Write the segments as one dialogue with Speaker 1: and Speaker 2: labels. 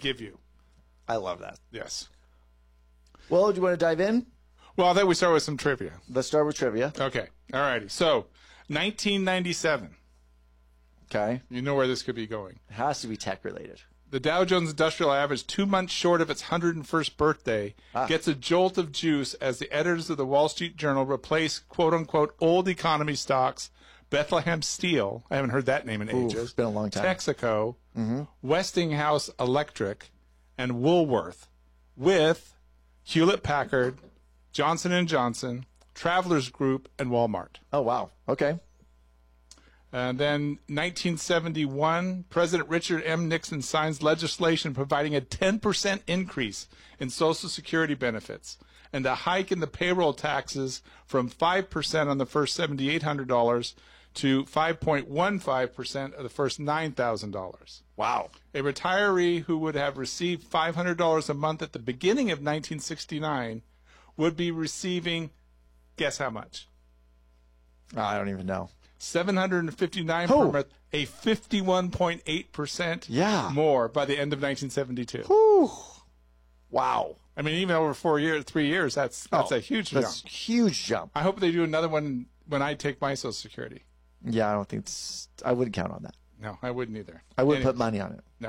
Speaker 1: give you.
Speaker 2: I love that.
Speaker 1: Yes.
Speaker 2: Well, do you want to dive in?
Speaker 1: Well, I thought we start with some trivia.
Speaker 2: Let's start with trivia.
Speaker 1: Okay. All righty. So, 1997.
Speaker 2: Okay.
Speaker 1: You know where this could be going.
Speaker 2: It has to be tech related.
Speaker 1: The Dow Jones Industrial Average, 2 months short of its 101st birthday, gets a jolt of juice as the editors of the Wall Street Journal replace quote-unquote old economy stocks, Bethlehem Steel, I haven't heard that name in ages.
Speaker 2: It's been a long time.
Speaker 1: Texaco, Westinghouse Electric, and Woolworth, with Hewlett-Packard, Johnson & Johnson, Travelers Group, and Walmart.
Speaker 2: Oh, wow. Okay.
Speaker 1: And then 1971, President Richard M. Nixon signs legislation providing a 10% increase in Social Security benefits and a hike in the payroll taxes from 5% on the first $7,800 to 5.15% of the first $9,000.
Speaker 2: Wow.
Speaker 1: A retiree who would have received $500 a month at the beginning of 1969 would be receiving, guess how much?
Speaker 2: I don't even know.
Speaker 1: $759 per month, a 51.8% more by the end of 1972.
Speaker 2: Whew. Wow.
Speaker 1: I mean, even over 3 years, that's a huge jump.
Speaker 2: That's a huge jump.
Speaker 1: I hope they do another one when I take my Social Security.
Speaker 2: Yeah, I don't think I wouldn't count on that.
Speaker 1: No, I wouldn't either.
Speaker 2: I wouldn't put money on it.
Speaker 1: No.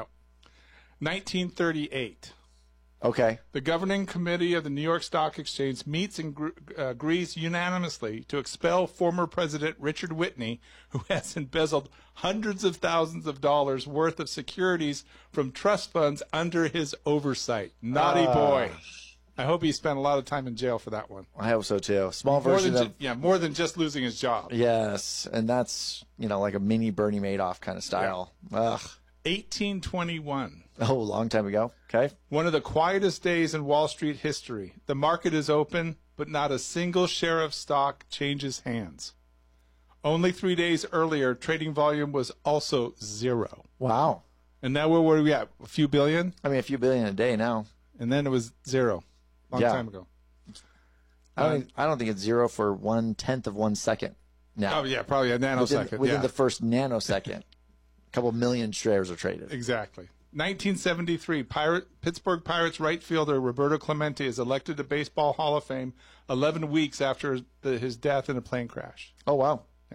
Speaker 1: 1938.
Speaker 2: Okay.
Speaker 1: The governing committee of the New York Stock Exchange meets and agrees unanimously to expel former President Richard Whitney, who has embezzled hundreds of thousands of dollars worth of securities from trust funds under his oversight. Naughty boy. I hope he spent a lot of time in jail for that one.
Speaker 2: I hope so too. Small version of
Speaker 1: more than just losing his job.
Speaker 2: Yes, and that's like a mini Bernie Madoff kind of style.
Speaker 1: Yeah.
Speaker 2: Ugh.
Speaker 1: 1821.
Speaker 2: Oh, a long time ago. Okay.
Speaker 1: One of the quietest days in Wall Street history. The market is open, but not a single share of stock changes hands. Only 3 days earlier, trading volume was also zero.
Speaker 2: Wow.
Speaker 1: And now where are we at? A few billion?
Speaker 2: I mean, a few billion a day now.
Speaker 1: And then it was zero. Long time ago.
Speaker 2: I don't think it's zero for 1/10 of 1 second now.
Speaker 1: Oh, yeah, probably a nanosecond.
Speaker 2: Within the first nanosecond, a couple million shares are traded.
Speaker 1: Exactly. 1973, Pittsburgh Pirates right fielder Roberto Clemente is elected to Baseball Hall of Fame 11 weeks after his death in a plane crash.
Speaker 2: Oh, wow.
Speaker 1: Yeah.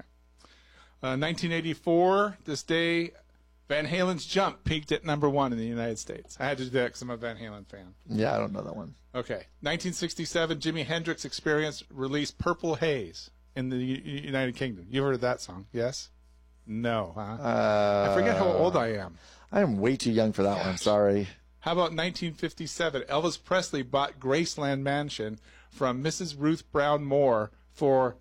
Speaker 1: 1984, this day, Van Halen's Jump peaked at #1 in the United States. I had to do that because I'm a Van Halen fan.
Speaker 2: Yeah, I don't know that one.
Speaker 1: Okay. 1967, Jimi Hendrix Experience released Purple Haze in the United Kingdom. You've heard of that song, yes? No, huh? I forget how old I am.
Speaker 2: I am way too young for that one. Sorry.
Speaker 1: How about 1957? Elvis Presley bought Graceland Mansion from Mrs. Ruth Brown Moore for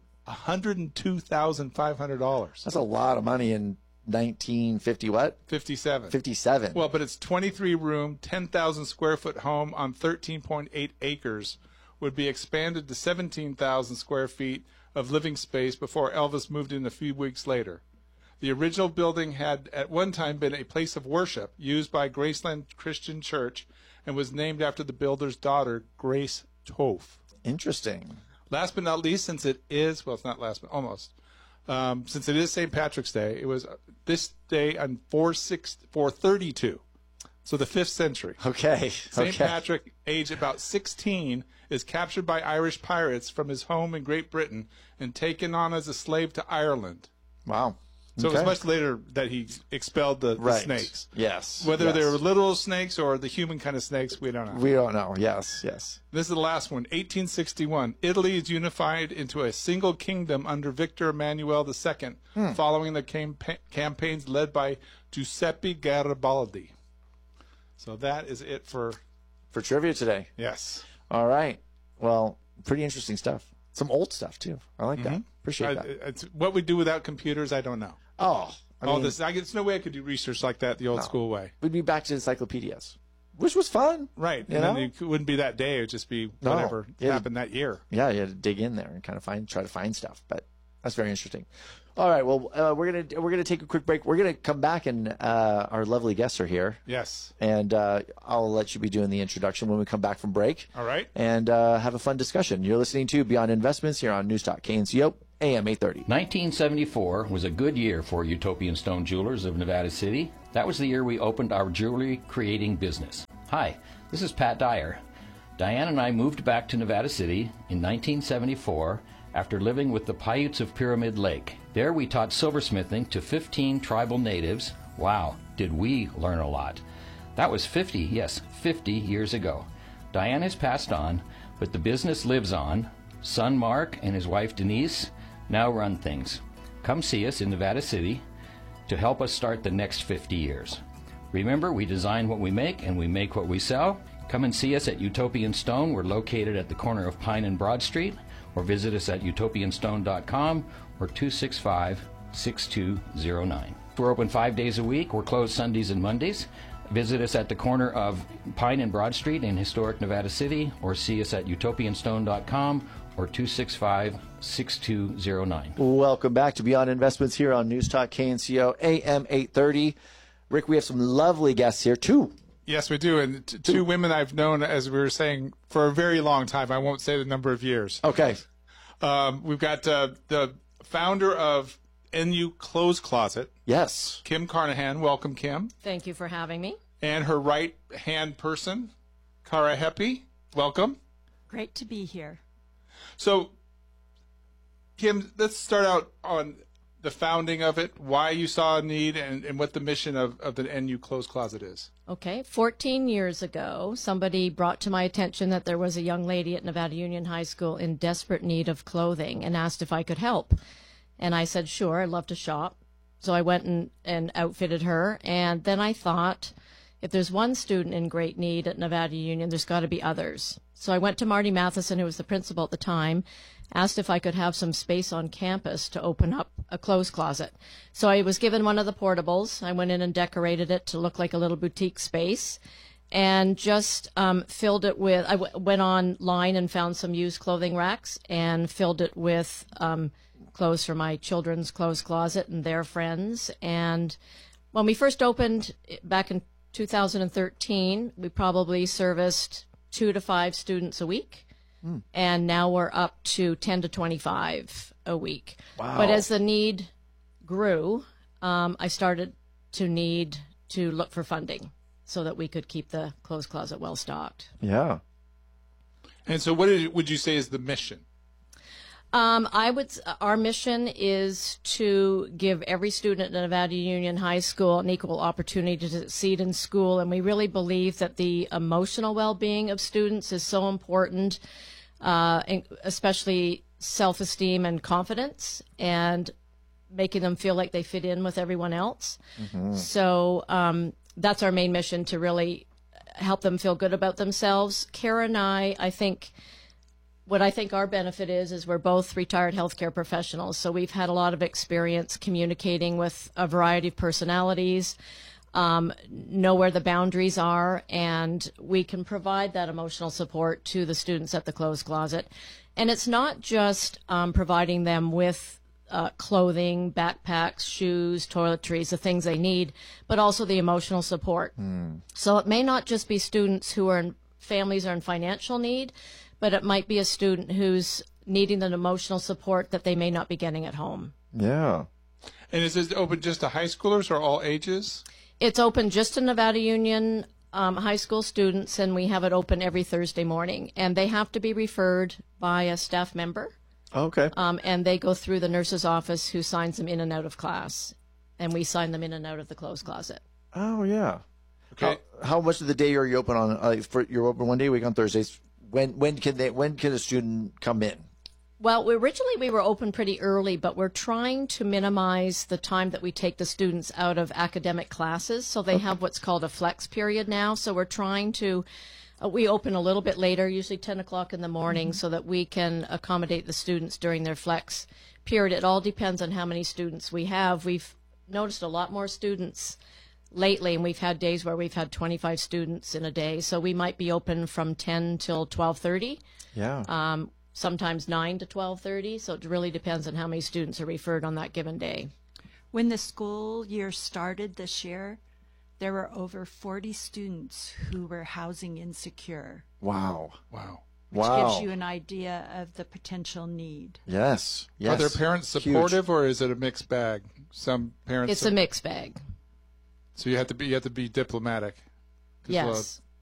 Speaker 1: $102,500.
Speaker 2: That's a lot of money in 1950 what?
Speaker 1: 57.
Speaker 2: 57.
Speaker 1: Well, but it's 23-room, 10,000 square foot home on 13.8 acres would be expanded to 17,000 square feet of living space before Elvis moved in a few weeks later. The original building had at one time been a place of worship used by Graceland Christian Church and was named after the builder's daughter, Grace Toth.
Speaker 2: Interesting.
Speaker 1: Last but not least, since it is, well, it's not last, but almost, since it is St. Patrick's Day, it was this day on 432, so the 5th century.
Speaker 2: Okay.
Speaker 1: St. Patrick, aged about 16, is captured by Irish pirates from his home in Great Britain and taken on as a slave to Ireland.
Speaker 2: Wow.
Speaker 1: So it was much later that he expelled the snakes.
Speaker 2: Yes.
Speaker 1: Whether they were literal snakes or the human kind of snakes, we don't know.
Speaker 2: We don't know. Yes.
Speaker 1: This is the last one. 1861. Italy is unified into a single kingdom under Victor Emmanuel II, following the campaigns led by Giuseppe Garibaldi. So that is it for
Speaker 2: trivia today.
Speaker 1: Yes.
Speaker 2: All right. Well, pretty interesting stuff. Some old stuff too. I like that. Appreciate that.
Speaker 1: It's what we do without computers, I don't know.
Speaker 2: Oh,
Speaker 1: there's no way I could do research like that the old school way.
Speaker 2: We'd be back to encyclopedias, which was fun.
Speaker 1: Right. Then it wouldn't be that day. It would just be whatever happened that year.
Speaker 2: Yeah, you had to dig in there and kind of try to find stuff. But that's very interesting. All right. Well, we're gonna take a quick break. We're gonna come back and our lovely guests are here.
Speaker 1: Yes.
Speaker 2: And I'll let you be doing the introduction when we come back from break.
Speaker 1: All right.
Speaker 2: And have a fun discussion. You're listening to Beyond Investments here on Newstalk KNCO AM 830.
Speaker 3: 1974 was a good year for Utopian Stone Jewelers of Nevada City. That was the year we opened our jewelry creating business. Hi, this is Pat Dyer. Diane and I moved back to Nevada City in 1974 after living with the Paiutes of Pyramid Lake. There we taught silversmithing to 15 tribal natives. Wow, did we learn a lot. That was 50 years ago. Diane has passed on, but the business lives on. Son Mark and his wife Denise now run things. Come see us in Nevada City to help us start the next 50 years. Remember, we design what we make and we make what we sell. Come and see us at Utopian Stone. We're located at the corner of Pine and Broad Street, or visit us at utopianstone.com or 265-6209. We're open 5 days a week. We're closed Sundays and Mondays. Visit us at the corner of Pine and Broad Street in historic Nevada City, or see us at utopianstone.com or 265-6209.
Speaker 2: Welcome back to Beyond Investments here on News Talk KNCO AM 830. Rick, we have some lovely guests here, too.
Speaker 1: Yes, we do. And two women I've known, as we were saying, for a very long time. I won't say the number of years.
Speaker 2: Okay.
Speaker 1: We've got the founder of NU Clothes Closet.
Speaker 2: Yes.
Speaker 1: Kim Carnahan. Welcome, Kim.
Speaker 4: Thank you for having me.
Speaker 1: And her right-hand person, Cara Heppy. Welcome.
Speaker 4: Great to be here.
Speaker 1: So, Kim, let's start out on the founding of it, why you saw a need, and what the mission of the NU Clothes Closet is.
Speaker 4: Okay, 14 years ago, somebody brought to my attention that there was a young lady at Nevada Union High School in desperate need of clothing and asked if I could help. And I said, sure, I'd love to shop. So I went and outfitted her. And then I thought, if there's one student in great need at Nevada Union, there's got to be others. So I went to Marty Matheson, who was the principal at the time, asked if I could have some space on campus to open up a clothes closet. So I was given one of the portables. I went in and decorated it to look like a little boutique space, and just filled it with, I went online and found some used clothing racks and filled it with clothes for my children's clothes closet and their friends. And when we first opened back in 2013, we probably serviced 2 to 5 students a week. And now we're up to 10 to 25 a week.
Speaker 2: Wow.
Speaker 4: But as the need grew, I started to need to look for funding so that we could keep the clothes closet well stocked.
Speaker 2: Yeah.
Speaker 1: And so what would you say is the mission?
Speaker 4: Our mission is to give every student at Nevada Union High School an equal opportunity to succeed in school, and we really believe that the emotional well-being of students is so important, especially self-esteem and confidence, and making them feel like they fit in with everyone else. So that's our main mission, to really help them feel good about themselves. Kara and I think what I think our benefit is we're both retired healthcare professionals, so we've had a lot of experience communicating with a variety of personalities, know where the boundaries are, and we can provide that emotional support to the students at the clothes closet. And it's not just providing them with clothing, backpacks, shoes, toiletries, the things they need, but also the emotional support. So it may not just be students who are families are in financial need, but it might be a student who's needing an emotional support that they may not be getting at home.
Speaker 2: Yeah.
Speaker 1: And is this open just to high schoolers or all ages?
Speaker 4: It's open just to Nevada Union high school students, and we have it open every Thursday morning. And they have to be referred by a staff member.
Speaker 2: Okay.
Speaker 4: And they go through the nurse's office, who signs them in and out of class. And we sign them in and out of the clothes closet.
Speaker 2: Oh, yeah.
Speaker 1: Okay.
Speaker 2: How much of the day are you open on? You're open one day a week on Thursdays. When can a student come in?
Speaker 4: Well, originally we were open pretty early, but we're trying to minimize the time that we take the students out of academic classes. So they have what's called a flex period now. So we're trying to, we open a little bit later, usually 10 o'clock in the morning, so that we can accommodate the students during their flex period. It all depends on how many students we have. We've noticed a lot more students lately, and we've had days where we've had 25 students in a day. So we might be open from 10 till 12:30.
Speaker 2: Yeah.
Speaker 4: Sometimes 9 to 12:30. So it really depends on how many students are referred on that given day.
Speaker 5: When the school year started this year, there were over 40 students who were housing insecure,
Speaker 2: Wow.
Speaker 1: Wow.
Speaker 5: which
Speaker 2: Wow.
Speaker 5: gives you an idea of the potential need.
Speaker 2: Yes. Yes.
Speaker 1: Are their parents
Speaker 2: Huge.
Speaker 1: supportive, or is it a mixed bag? Some parents.
Speaker 4: It's a mixed bag.
Speaker 1: So you have to be diplomatic. as well.
Speaker 4: Yes.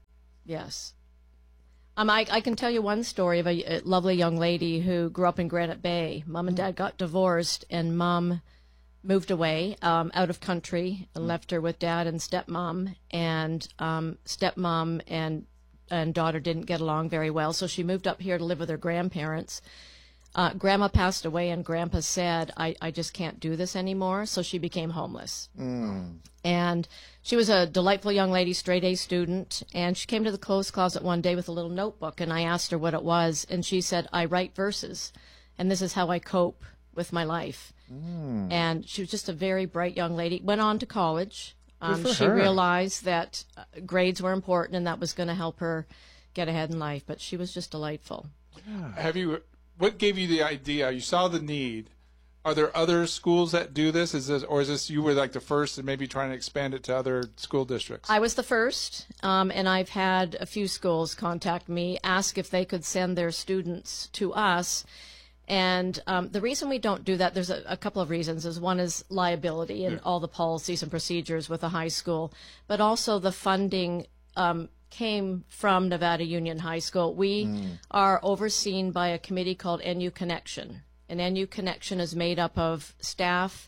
Speaker 4: Yes. I can tell you one story of a lovely young lady who grew up in Granite Bay. Mom and Dad got divorced, and Mom moved away out of country and left her with Dad and stepmom. And stepmom and daughter didn't get along very well, so she moved up here to live with her grandparents. Grandma passed away, and Grandpa said, I just can't do this anymore, so she became homeless. And she was a delightful young lady, straight-A student, and she came to the clothes closet one day with a little notebook, and I asked her what it was, and she said, I write verses, and this is how I cope with my life. And she was just a very bright young lady, went on to college. She realized that grades were important, and that was going to help her get ahead in life, but she was just delightful.
Speaker 1: What gave you the idea? You saw the need. Are there other schools that do this? Is this you were like the first and maybe trying to expand it to other school districts?
Speaker 4: I was the first, and I've had a few schools contact me, ask if they could send their students to us. And the reason we don't do that, there's a couple of reasons. One is liability and all the policies and procedures with a high school, but also the funding came from Nevada Union High School. We are overseen by a committee called NU Connection. And NU Connection is made up of staff,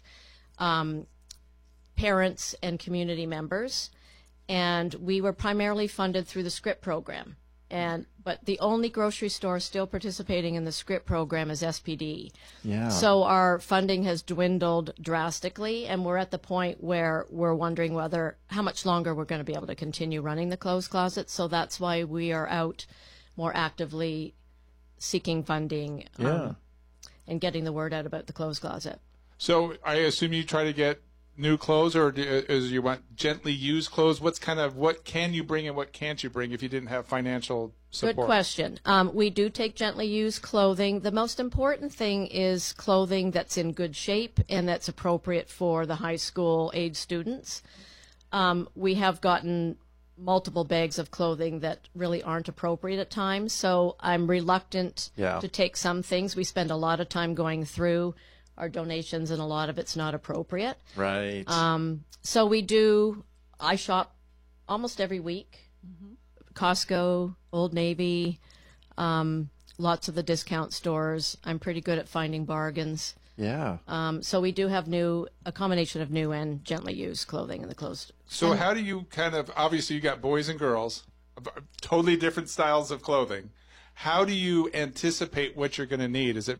Speaker 4: parents, and community members. And we were primarily funded through the SCRIP program. But the only grocery store still participating in the SCRIP program is SPD.
Speaker 2: Yeah.
Speaker 4: So our funding has dwindled drastically, and we're at the point where we're wondering how much longer we're going to be able to continue running the clothes closet. So that's why we are out more actively seeking funding and getting the word out about the clothes closet.
Speaker 1: So I assume you try to get new clothes, or as you want gently used clothes? What can you bring and what can't you bring if you didn't have financial support?
Speaker 4: Good question. We do take gently used clothing. The most important thing is clothing that's in good shape and that's appropriate for the high school age students. We have gotten multiple bags of clothing that really aren't appropriate at times, so I'm reluctant to take some things. We spend a lot of time going through our donations, and a lot of it's not appropriate.
Speaker 2: Right.
Speaker 4: So I shop almost every week. Costco, Old Navy, lots of the discount stores. I'm pretty good at finding bargains.
Speaker 2: Yeah.
Speaker 4: So we do have a combination of new and gently used clothing in the clothes.
Speaker 1: So how do you obviously you got boys and girls, totally different styles of clothing. How do you anticipate what you're going to need? Is there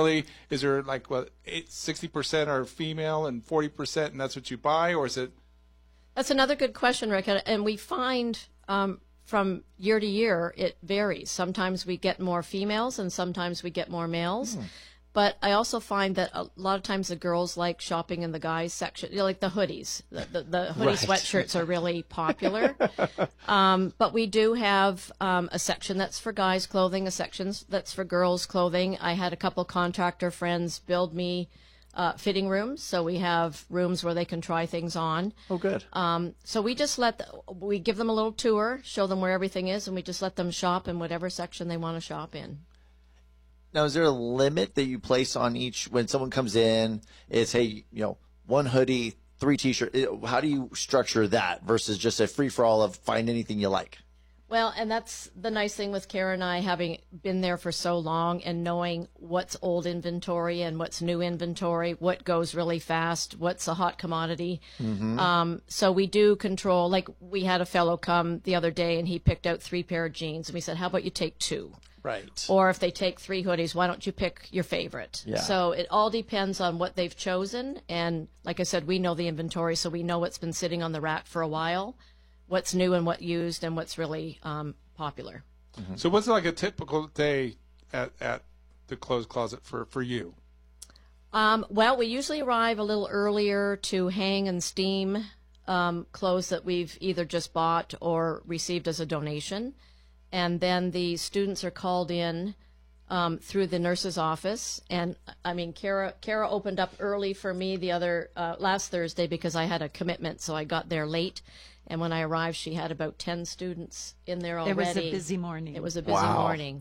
Speaker 1: 60% are female and 40% and that's what you buy, or is it?
Speaker 4: That's another good question, Rick. And we find from year to year it varies. Sometimes we get more females and sometimes we get more males. But I also find that a lot of times the girls like shopping in the guys section, like the hoodies. The hoodie sweatshirts are really popular. But we do have a section that's for guys' clothing, a section that's for girls' clothing. I had a couple contractor friends build me fitting rooms, so we have rooms where they can try things on.
Speaker 2: Oh, good.
Speaker 4: So we just we give them a little tour, show them where everything is, and we just let them shop in whatever section they want to shop in.
Speaker 2: Now, is there a limit that you place on each when someone comes in? It's, hey, one hoodie, 3 T-shirts. How do you structure that versus just a free-for-all of find anything you like?
Speaker 4: Well, and that's the nice thing with Kara and I, having been there for so long and knowing what's old inventory and what's new inventory, what goes really fast, what's a hot commodity. So we do control. Like, we had a fellow come the other day and he picked out 3 pair of jeans, and we said, how about you take 2?
Speaker 2: Right.
Speaker 4: Or if they take 3 hoodies, why don't you pick your favorite?
Speaker 2: Yeah.
Speaker 4: So it all depends on what they've chosen. And like I said, we know the inventory, so we know what's been sitting on the rack for a while, what's new and what used, and what's really popular.
Speaker 1: So what's like a typical day at the clothes closet for you?
Speaker 4: Well, we usually arrive a little earlier to hang and steam clothes that we've either just bought or received as a donation. And then the students are called in through the nurse's office. And I mean, Kara opened up early for me last Thursday because I had a commitment, so I got there late. And when I arrived, she had about 10 students in there already.
Speaker 5: It was a busy morning.
Speaker 4: It was a busy morning.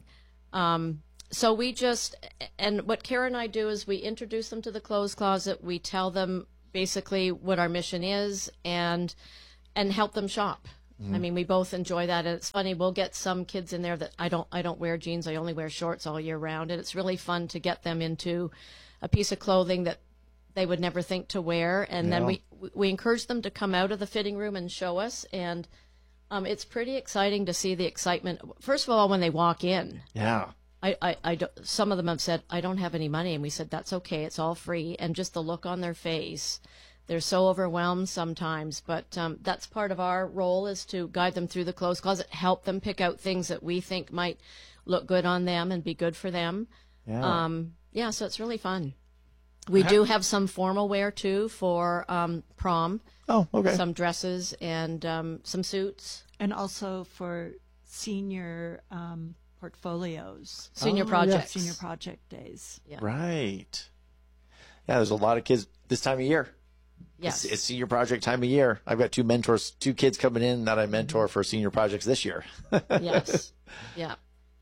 Speaker 4: So and what Kara and I do is we introduce them to the clothes closet. We tell them basically what our mission is and help them shop. I mean, we both enjoy that, and it's funny. We'll get some kids in there that I don't wear jeans. I only wear shorts all year round, and it's really fun to get them into a piece of clothing that they would never think to wear, and then we encourage them to come out of the fitting room and show us, and it's pretty exciting to see the excitement. First of all, when they walk in,
Speaker 2: Yeah.
Speaker 4: some of them have said, "I don't have any money," and we said, "That's okay. It's all free." And just the look on their face. They're so overwhelmed sometimes, but that's part of our role, is to guide them through the clothes closet, help them pick out things that we think might look good on them and be good for them.
Speaker 2: Yeah.
Speaker 4: So it's really fun. We do have some formal wear, too, for prom.
Speaker 2: Oh, okay.
Speaker 4: Some dresses and some suits.
Speaker 5: And also for senior portfolios.
Speaker 4: Senior projects.
Speaker 5: Senior project days.
Speaker 4: Yeah.
Speaker 2: Right. Yeah, there's a lot of kids this time of year.
Speaker 4: Yes.
Speaker 2: It's senior project time of year. I've got two kids coming in that I mentor for senior projects this year.
Speaker 4: Yes. Yeah.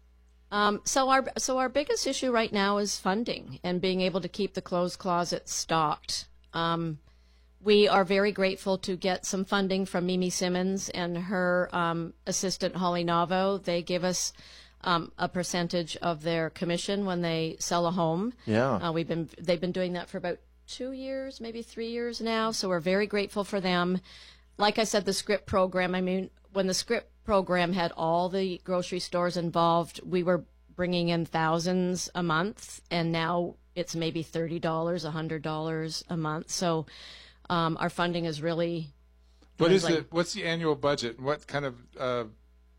Speaker 4: So our biggest issue right now is funding and being able to keep the clothes closet stocked. We are very grateful to get some funding from Mimi Simmons and her assistant Holly Navo. They give us a percentage of their commission when they sell a home.
Speaker 2: Yeah.
Speaker 4: They've been doing that for about 2 years, maybe 3 years now. So we're very grateful for them. Like I said, the SCRIP program, I mean, when the SCRIP program had all the grocery stores involved, we were bringing in thousands a month, and now it's maybe $30, $100 a month. So our funding is really dwindling.
Speaker 1: What's the annual budget? What kind of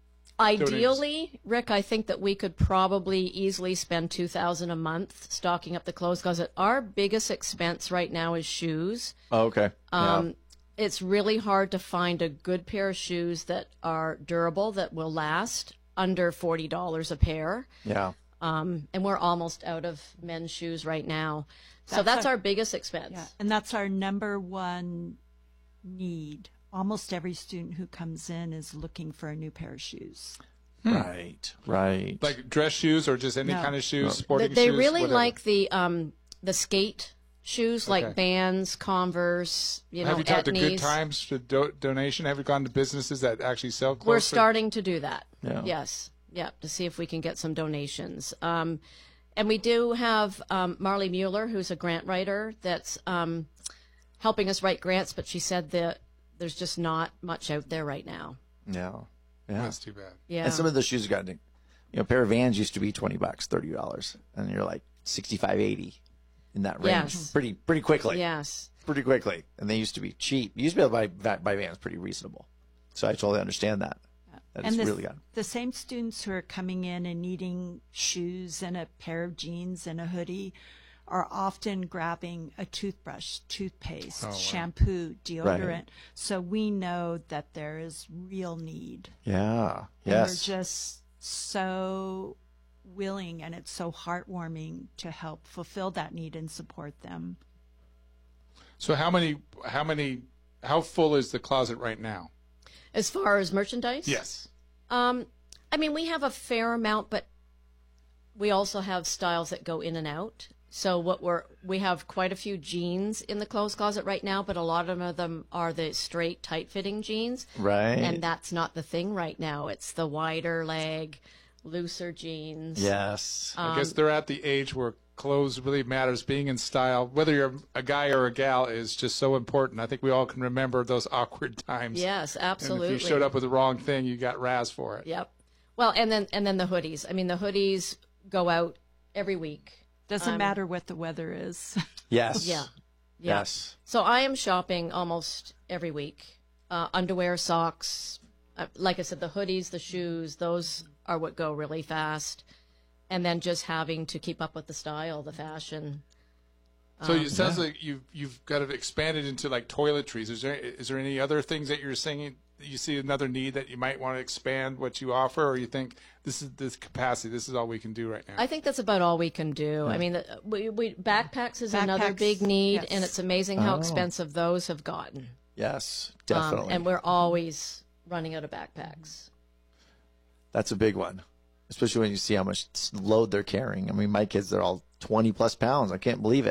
Speaker 4: Ideally, Rick, I think that we could probably easily spend $2,000 a month stocking up the clothes closet. Our biggest expense right now is shoes.
Speaker 2: Oh, okay.
Speaker 4: It's really hard to find a good pair of shoes that are durable, that will last, under $40 a pair.
Speaker 2: Yeah.
Speaker 4: And we're almost out of men's shoes right now. So that's our biggest expense.
Speaker 5: Yeah, and that's our number one need. Almost every student who comes in is looking for a new pair of shoes.
Speaker 2: Right.
Speaker 1: like dress shoes or just any kind of shoes, sporting
Speaker 4: They
Speaker 1: shoes?
Speaker 4: really
Speaker 1: whatever?
Speaker 4: like the skate shoes, like Vans, Converse,
Speaker 1: Have you talked to Good
Speaker 4: Etnies.
Speaker 1: Times for donation? Have you gone to businesses that actually sell clothes?
Speaker 4: We're starting to do that.
Speaker 2: Yeah.
Speaker 4: Yes. Yeah, to see if we can get some donations. And we do have Marley Mueller, who's a grant writer, that's helping us write grants, but she said that there's just not much out there right now.
Speaker 2: Yeah.
Speaker 1: That's too bad.
Speaker 4: Yeah.
Speaker 2: And some of the shoes got, a pair of Vans used to be $20, $30, and you're like 65, 80 in that range.
Speaker 4: Yes.
Speaker 2: Pretty quickly.
Speaker 4: Yes.
Speaker 2: Pretty quickly. And they used to be cheap. You used to be able to buy Vans pretty reasonable. So I totally understand that. That is really good.
Speaker 5: The same students who are coming in and needing shoes and a pair of jeans and a hoodie are often grabbing a toothbrush, toothpaste, shampoo, deodorant.
Speaker 2: Right.
Speaker 5: So we know that there is real need.
Speaker 2: Yeah.
Speaker 5: And
Speaker 2: Yes.
Speaker 5: we're just so willing, and it's so heartwarming to help fulfill that need and support them.
Speaker 1: So how full is the closet right now?
Speaker 4: As far as merchandise?
Speaker 1: Yes.
Speaker 4: I mean, we have a fair amount, but we also have styles that go in and out. So we have quite a few jeans in the clothes closet right now, but a lot of them are the straight, tight-fitting jeans.
Speaker 2: Right.
Speaker 4: And that's not the thing right now. It's the wider leg, looser jeans.
Speaker 2: Yes.
Speaker 1: I guess they're at the age where clothes really matters. Being in style, whether you're a guy or a gal, is just so important. I think we all can remember those awkward times.
Speaker 4: Yes, absolutely.
Speaker 1: And if you showed up with the wrong thing, you got razzed for it.
Speaker 4: Yep. Well, and then the hoodies. I mean, the hoodies go out every week.
Speaker 5: Doesn't matter what the weather is.
Speaker 2: Yes.
Speaker 4: Yeah.
Speaker 2: Yes.
Speaker 4: So I am shopping almost every week. Underwear, socks. Like I said, the hoodies, the shoes, those are what go really fast. And then just having to keep up with the style, the fashion.
Speaker 1: So it sounds like you've got it expanded into like toiletries. Is there any other things that you're saying you see another need that you might want to expand what you offer, or you think this is this capacity, this is all we can do right now?
Speaker 4: I think that's about all we can do. I mean, backpacks is another big need,
Speaker 5: yes.
Speaker 4: and it's amazing how expensive those have gotten.
Speaker 2: Yes. Definitely.
Speaker 4: And we're always running out of backpacks.
Speaker 2: That's a big one, especially when you see how much load they're carrying. I mean, my kids, they're all 20 plus pounds. I can't believe it.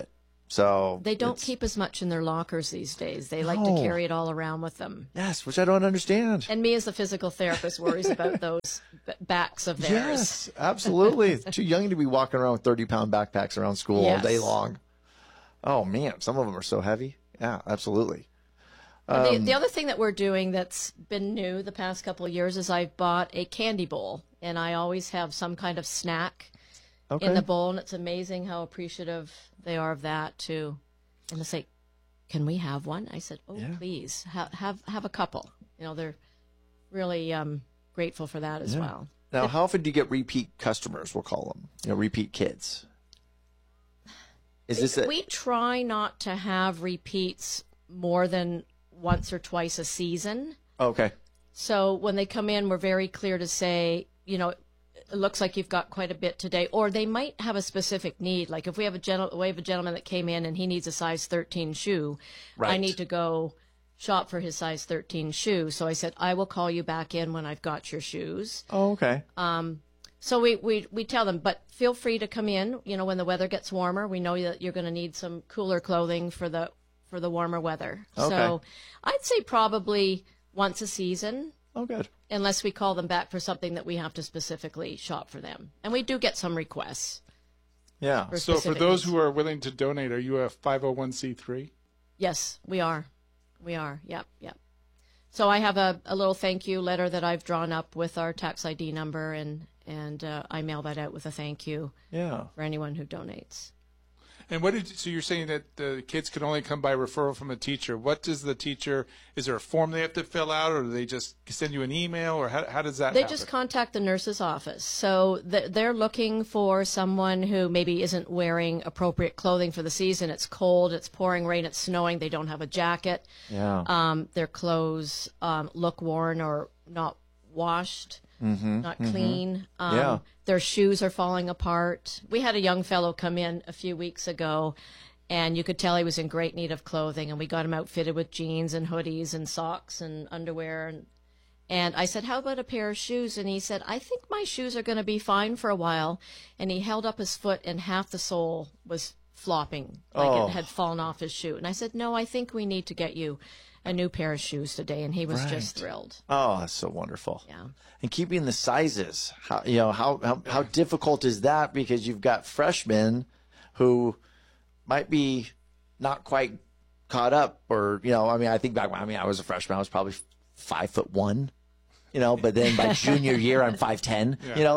Speaker 2: So
Speaker 4: They don't
Speaker 2: it's-
Speaker 4: keep as much in their lockers these days. They like to
Speaker 2: No.
Speaker 4: carry it all around with them.
Speaker 2: Yes, which I don't understand.
Speaker 4: And me as a physical therapist worries about those backs of theirs.
Speaker 2: Yes, absolutely. It's too young to be walking around with 30-pound backpacks around school all day
Speaker 4: Yes.
Speaker 2: long. Oh, man. Some of them are so heavy. Yeah, absolutely.
Speaker 4: The other thing that we're doing that's been new the past couple of years is I've bought a candy bowl, and I always have some kind of snack
Speaker 2: Okay.
Speaker 4: in the bowl, and it's amazing how appreciative they are of that too. And they say, "Can we have one?" I said, "Oh,
Speaker 2: Yeah.
Speaker 4: please, have a couple." You know, they're really grateful for that as well.
Speaker 2: Now, how often do you get repeat customers, we'll call them, repeat kids? Is this
Speaker 4: We try not to have repeats more than once or twice a season.
Speaker 2: okay.
Speaker 4: So when they come in, we're very clear to say, it looks like you've got quite a bit today. Or they might have a specific need. Like if we have a gentleman that came in and he needs a size 13 shoe, I
Speaker 2: Right.
Speaker 4: need to go shop for his size 13 shoe. So I said, I will call you back in when I've got your shoes.
Speaker 2: Oh, okay.
Speaker 4: So we tell them, but feel free to come in, when the weather gets warmer. We know that you're going to need some cooler clothing for the warmer weather.
Speaker 2: Okay.
Speaker 4: So I'd say probably once a season,
Speaker 2: Oh, good.
Speaker 4: unless we call them back for something that we have to specifically shop for them. And we do get some requests.
Speaker 2: Yeah.
Speaker 4: For
Speaker 1: So for
Speaker 4: specific
Speaker 1: those
Speaker 4: needs.
Speaker 1: who are willing to donate, are you a 501c3?
Speaker 4: Yes, we are. We are. Yep. So I have a little thank you letter that I've drawn up with our tax ID number, and I mail that out with a thank you
Speaker 2: Yeah.
Speaker 4: for anyone who donates.
Speaker 1: And so you're saying that the kids can only come by referral from a teacher. What does the teacher, is there a form they have to fill out, or do they just send you an email, or how does that
Speaker 4: They
Speaker 1: happen?
Speaker 4: just contact the nurse's office. So they're looking for someone who maybe isn't wearing appropriate clothing for the season. It's cold, it's pouring rain, it's snowing, they don't have a jacket.
Speaker 2: Yeah.
Speaker 4: Their clothes look worn or not washed, not clean.
Speaker 2: Yeah.
Speaker 4: Their shoes are falling apart. We had a young fellow come in a few weeks ago, and you could tell he was in great need of clothing, and we got him outfitted with jeans and hoodies and socks and underwear. And I said, how about a pair of shoes? And he said, I think my shoes are going to be fine for a while. And he held up his foot, and half the sole was flopping, like it had fallen off his shoe. And I said, no, I think we need to get you a new pair of shoes today. And he was just thrilled.
Speaker 2: Oh, that's so wonderful.
Speaker 4: Yeah.
Speaker 2: And keeping the sizes, how difficult is that? Because you've got freshmen who might be not quite caught up, or I think back when I was a freshman, I was probably 5'1", but then by junior year I'm 5'10".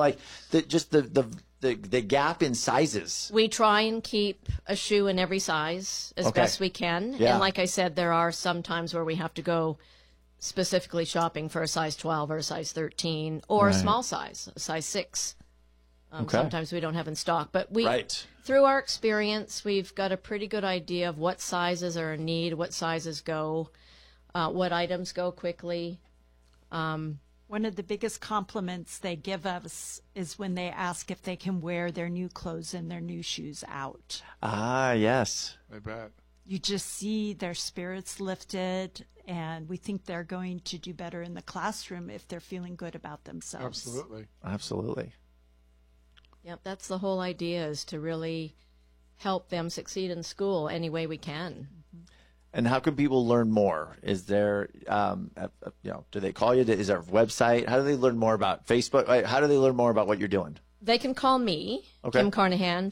Speaker 2: The gap in sizes.
Speaker 4: We try and keep a shoe in every size as
Speaker 2: Okay.
Speaker 4: best we can.
Speaker 2: Yeah.
Speaker 4: And like I said, there are some times where we have to go specifically shopping for a size 12 or a size 13 or a small size, a size 6.
Speaker 2: Okay.
Speaker 4: Sometimes we don't have in stock. But
Speaker 2: Right.
Speaker 4: through our experience, we've got a pretty good idea of what sizes are in need, what sizes go, what items go quickly.
Speaker 5: One of the biggest compliments they give us is when they ask if they can wear their new clothes and their new shoes out.
Speaker 2: Ah, yes.
Speaker 1: I bet.
Speaker 5: You just see their spirits lifted, and we think they're going to do better in the classroom if they're feeling good about themselves.
Speaker 1: Absolutely.
Speaker 2: Absolutely.
Speaker 4: Yep, that's the whole idea, is to really help them succeed in school any way we can.
Speaker 2: And how can people learn more? Is there, do they call you? Is there a website? How do they learn more about Facebook? How do they learn more about what you're doing?
Speaker 4: They can call me,
Speaker 2: Okay.
Speaker 4: Kim Carnahan,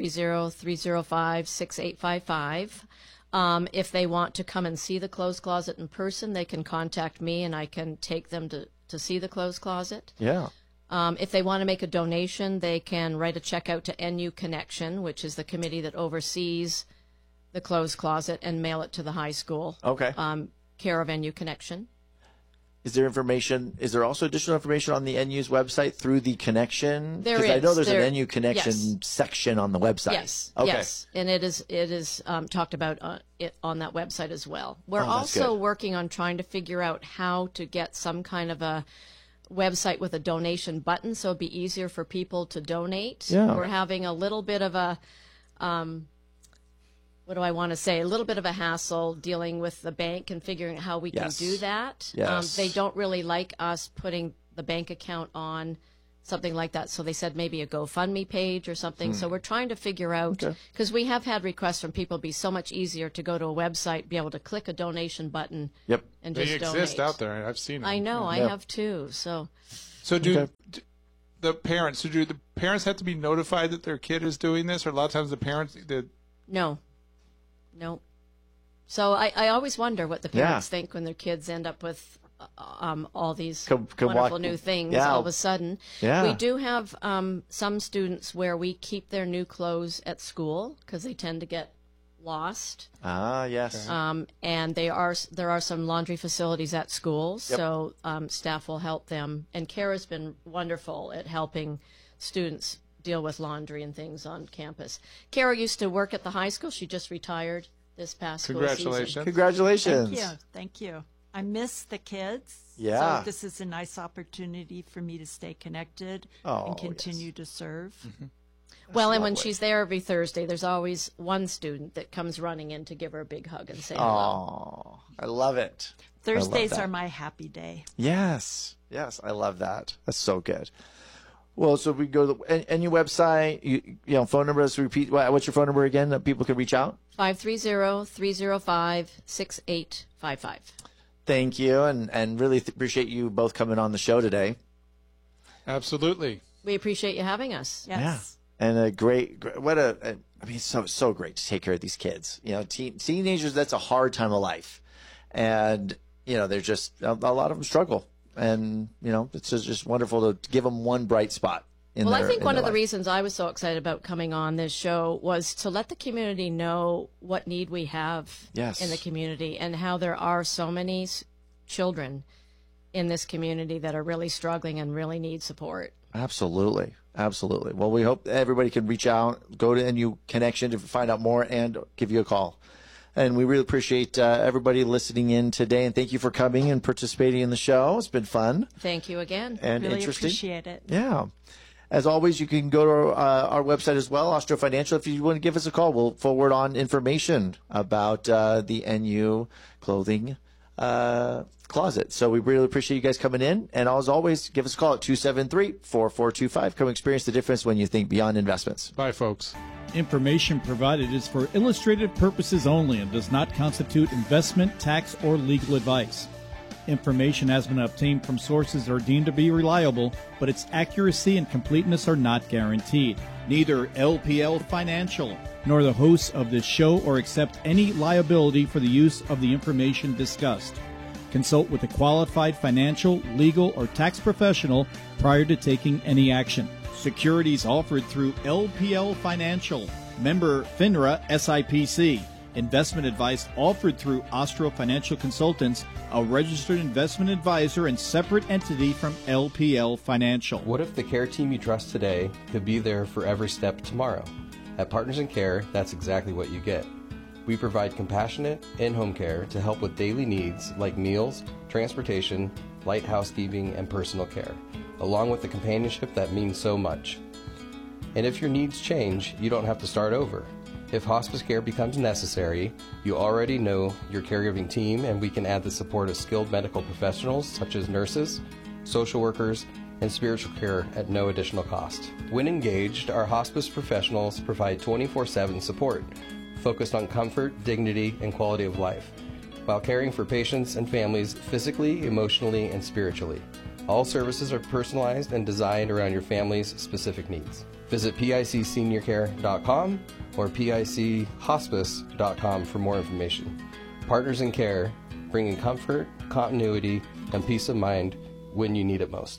Speaker 4: 530-305-6855. If they want to come and see the clothes closet in person, they can contact me, and I can take them to see the clothes closet.
Speaker 2: Yeah.
Speaker 4: If they want to make a donation, they can write a check out to NU Connection, which is the committee that oversees the clothes closet, and mail it to the high school.
Speaker 2: Okay.
Speaker 4: Care of NU Connection.
Speaker 2: Is there also additional information on the NU's website through the connection?
Speaker 4: There
Speaker 2: 'Cause I know
Speaker 4: is.
Speaker 2: there's
Speaker 4: There-
Speaker 2: an NU connection
Speaker 4: yes.
Speaker 2: section on the website.
Speaker 4: Yes,
Speaker 2: Okay.
Speaker 4: yes, and it is talked about on that website as well. We're
Speaker 2: Oh, that's
Speaker 4: also
Speaker 2: good.
Speaker 4: working on trying to figure out how to get some kind of a website with a donation button, so it'd be easier for people to donate.
Speaker 2: Yeah.
Speaker 4: We're having a little bit of a what do I want to say? A little bit of a hassle dealing with the bank and figuring out how we
Speaker 2: Yes.
Speaker 4: can do that.
Speaker 2: Yes.
Speaker 4: They don't really like us putting the bank account on something like that. So they said maybe a GoFundMe page or something. So we're trying to figure out, because we have had requests from people, it'd be so much easier to go to a website, be able to click a donation button
Speaker 2: Yep.
Speaker 4: and
Speaker 1: They
Speaker 4: just
Speaker 1: exist
Speaker 4: donate.
Speaker 1: out there. I've seen them.
Speaker 4: I know, I have too. So
Speaker 1: Do the parents? So do the parents have to be notified that their kid is doing this, or a lot of times the parents?
Speaker 4: no. So I always wonder what the parents think when their kids end up with all these wonderful new things all of a sudden.
Speaker 2: Yeah.
Speaker 4: We do have some students where we keep their new clothes at school because they tend to get lost.
Speaker 2: Yes.
Speaker 4: And there are some laundry facilities at schools, so staff will help them. And Kara's been wonderful at helping students deal with laundry and things on campus. Kara used to work at the high school. She just retired this past school season.
Speaker 1: Congratulations.
Speaker 2: Congratulations.
Speaker 5: Thank you. I miss the kids.
Speaker 2: Yeah.
Speaker 5: So this is a nice opportunity for me to stay connected
Speaker 2: Oh,
Speaker 5: and continue to serve.
Speaker 4: Well, and when she's there every Thursday, there's always one student that comes running in to give her a big hug and say hello.
Speaker 2: Oh, I love it.
Speaker 5: Thursdays
Speaker 2: that.
Speaker 5: are my happy day.
Speaker 2: Yes. I love that. That's so good. Well, so we go to and your website, you know, phone number. Let's repeat. What's your phone number again that people can reach out?
Speaker 4: 530-305-6855.
Speaker 2: Thank you, and really appreciate you both coming on the show today.
Speaker 1: Absolutely.
Speaker 4: We appreciate you having us.
Speaker 5: Yes.
Speaker 2: Yeah. And I mean, so great to take care of these kids. You know, teenagers, that's a hard time of life. And, you know, they're just, a lot of them struggle. And, you know, it's just wonderful to give them one bright spot.
Speaker 4: I think one of the reasons I was so excited about coming on this show was to let the community know what need we have in the community and how there are so many children in this community that are really struggling and really need support.
Speaker 2: Absolutely. Well, we hope everybody can reach out, go to NU Connection to find out more, and give you a call. And we really appreciate everybody listening in today, and thank you for coming and participating in the show. It's been fun.
Speaker 4: Thank you again.
Speaker 2: And
Speaker 5: Really
Speaker 2: interesting.
Speaker 5: appreciate it.
Speaker 2: Yeah. As always, you can go to our website as well, Austro Financial. If you want to give us a call, we'll forward on information about the NU clothing closet. So we really appreciate you guys coming in. And as always, give us a call at 273-4425. Come experience the difference when you think beyond investments.
Speaker 1: Bye, folks.
Speaker 6: Information provided is for illustrative purposes only and does not constitute investment, tax, or legal advice. Information has been obtained from sources that are deemed to be reliable, but its accuracy and completeness are not guaranteed. Neither LPL Financial nor the hosts of this show or accept any liability for the use of the information discussed. Consult with a qualified financial, legal, or tax professional prior to taking any action. Securities offered through LPL Financial, member FINRA SIPC. Investment advice offered through Austro Financial Consultants, a registered investment advisor and separate entity from LPL Financial.
Speaker 7: What if the care team you trust today could be there for every step tomorrow? At Partners in Care, that's exactly what you get. We provide compassionate, in-home care to help with daily needs like meals, transportation, light housekeeping, and personal care, along with the companionship that means so much. And if your needs change, you don't have to start over. If hospice care becomes necessary, you already know your caregiving team, and we can add the support of skilled medical professionals such as nurses, social workers, and spiritual care at no additional cost. When engaged, our hospice professionals provide 24/7 support, focused on comfort, dignity, and quality of life, while caring for patients and families physically, emotionally, and spiritually. All services are personalized and designed around your family's specific needs. Visit picseniorcare.com or pichospice.com for more information. Partners in Care, bringing comfort, continuity, and peace of mind when you need it most.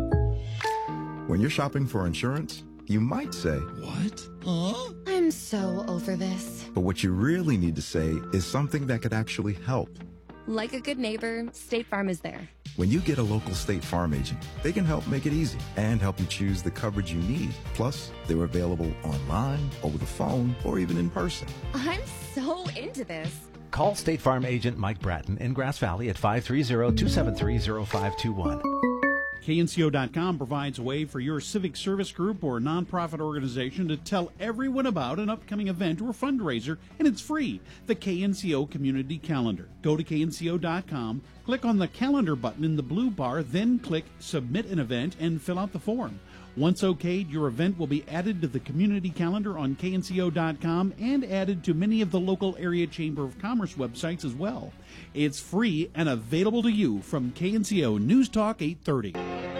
Speaker 8: When you're shopping for insurance, you might say,
Speaker 9: "What? Huh? I'm so over this."
Speaker 8: but what you really need to say is something that could actually help.
Speaker 9: Like a good neighbor, State Farm is there.
Speaker 8: When you get a local State Farm agent, they can help make it easy and help you choose the coverage you need. Plus, they're available online, over the phone, or even in person.
Speaker 9: I'm so into this.
Speaker 10: Call State Farm agent Mike Bratton in Grass Valley at 530-273-0521.
Speaker 6: KNCO.com provides a way for your civic service group or nonprofit organization to tell everyone about an upcoming event or fundraiser, and it's free. The KNCO Community Calendar. Go to KNCO.com, click on the calendar button in the blue bar, then click Submit an Event and fill out the form. Once okayed, your event will be added to the community calendar on KNCO.com and added to many of the local area Chamber of Commerce websites as well. It's free and available to you from KNCO News Talk 830.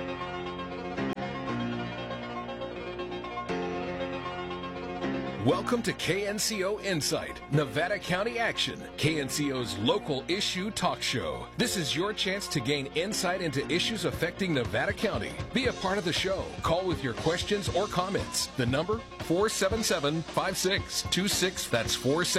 Speaker 10: Welcome to KNCO Insight, Nevada County Action, KNCO's local issue talk show. This is your chance to gain insight into issues affecting Nevada County. Be a part of the show. Call with your questions or comments. The number, 477-5626. That's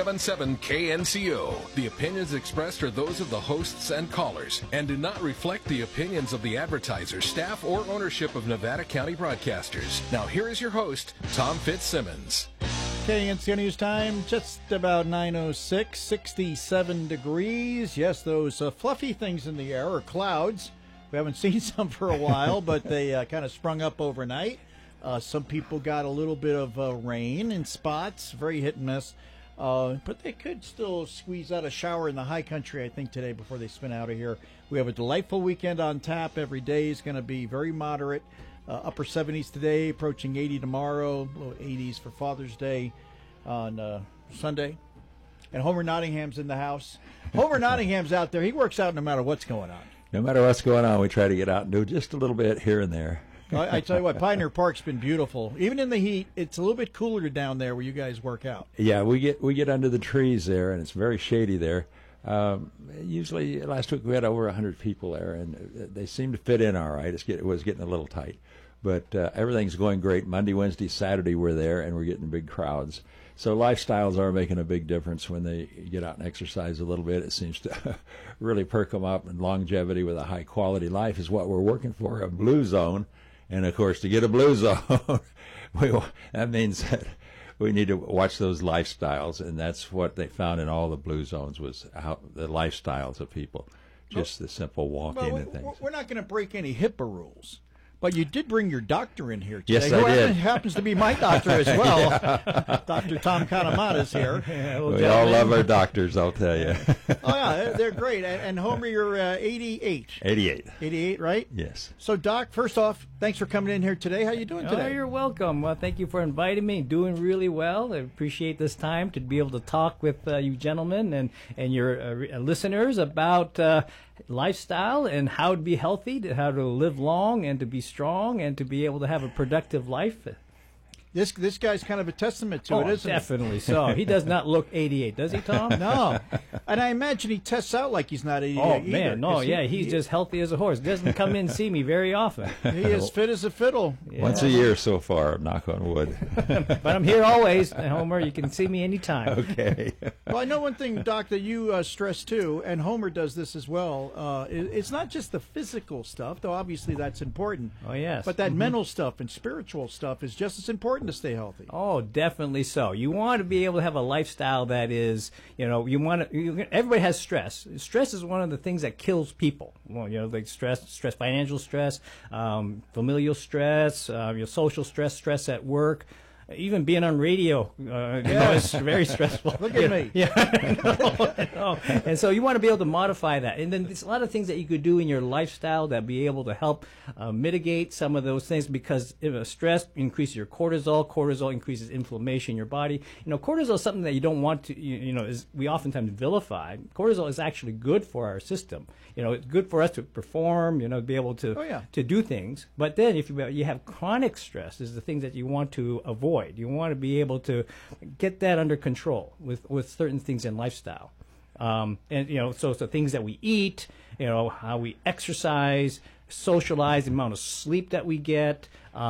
Speaker 10: 477-KNCO. The opinions expressed are those of the hosts and callers and do not reflect the opinions of the advertisers, staff, or ownership of Nevada County Broadcasters. Now here is your host, Tom Fitzsimmons.
Speaker 11: KNCO News Time, just about 9:06, 67 degrees. Yes, those fluffy things in the air are clouds. We haven't seen some for a while, but they kind of sprung up overnight. Some people got a little bit of rain in spots, very hit and miss. But they could still squeeze out a shower in the high country, I think, today before they spin out of here. We have a delightful weekend on tap. Every day is going to be very moderate. Upper 70s today, approaching 80 tomorrow, low 80s for Father's Day on Sunday. And Homer Nottingham's in the house. Homer Nottingham's out there. He works out no matter what's going on.
Speaker 12: No matter what's going on, we try to get out and do just a little bit here and there.
Speaker 11: I tell you what, Pioneer Park's been beautiful. Even in the heat, it's a little bit cooler down there where you guys work out.
Speaker 12: Yeah, we get under the trees there, and it's very shady there. Usually, last week we had over 100 people there, and they seem to fit in all right. It was getting a little tight, but everything's going great. Monday, Wednesday, Saturday we're there, and we're getting big crowds. So lifestyles are making a big difference when they get out and exercise a little bit. It seems to really perk them up, and longevity with a high-quality life is what we're working for, a blue zone. And, of course, to get a blue zone, that means that we need to watch those lifestyles, and that's what they found in all the blue zones was how the lifestyles of people, just the simple walking and things.
Speaker 11: We're not going to break any HIPAA rules. But you did bring your doctor in here today.
Speaker 12: Yes, I did.
Speaker 11: Who happens to be my doctor as well. Dr. Tom Kanamata's here.
Speaker 12: We all love our doctors, I'll tell you.
Speaker 11: Oh, yeah, they're great. And Homer, you're 88.
Speaker 12: 88.
Speaker 11: 88, right?
Speaker 12: Yes.
Speaker 11: So, Doc, first off, thanks for coming in here today. How you doing today?
Speaker 13: Oh, you're welcome. Well, thank you for inviting me. Doing really well. I appreciate this time to be able to talk with you gentlemen and your listeners about lifestyle and how to be healthy, how to live long and to be strong and to be able to have a productive life.
Speaker 11: This guy's kind of a testament to it, isn't
Speaker 13: definitely so. He does not look 88, does he, Tom?
Speaker 11: No. And I imagine he tests out like he's not 88
Speaker 13: Oh,
Speaker 11: either,
Speaker 13: man, no, he's just healthy as a horse. Doesn't come in and see me very often.
Speaker 11: He is fit as a fiddle.
Speaker 12: Yeah. Once a year so far, knock on wood.
Speaker 13: But I'm here always, Homer. You can see me anytime.
Speaker 12: Okay.
Speaker 11: Well, I know one thing, Doc, that you stress too, and Homer does this as well. It's not just the physical stuff, though obviously that's important.
Speaker 13: Oh, yes.
Speaker 11: But that mental stuff and spiritual stuff is just as important to stay healthy.
Speaker 13: Oh, definitely so. You want to be able to have a lifestyle that is, everybody has stress. Stress is one of the things that kills people. Well, like stress, financial stress, familial stress, social stress at work. Even being on radio, is very stressful.
Speaker 11: Look at me.
Speaker 13: Yeah, I know. And so you want to be able to modify that. And then there's a lot of things that you could do in your lifestyle that be able to help mitigate some of those things, because if stress increases your cortisol. Cortisol increases inflammation in your body. Cortisol is something that you don't want to, we oftentimes vilify. Cortisol is actually good for our system. It's good for us to perform, be able to to do things. But then if you have chronic stress, is the things that you want to avoid. You want to be able to get that under control with certain things in lifestyle. So things that we eat, how we exercise, socialize, the amount of sleep that we get,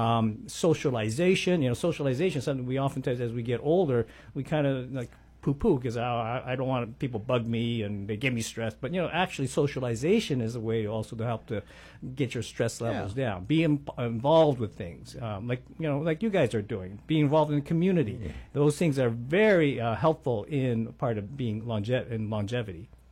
Speaker 13: socialization. Socialization is something we oftentimes, as we get older, we kind of like poo-poo because I don't want people bug me and they give me stress. But, actually socialization is a way also to help to get your stress levels down. Be involved with things like you guys are doing. Be involved in the community. Those things are very helpful in part of being longevity.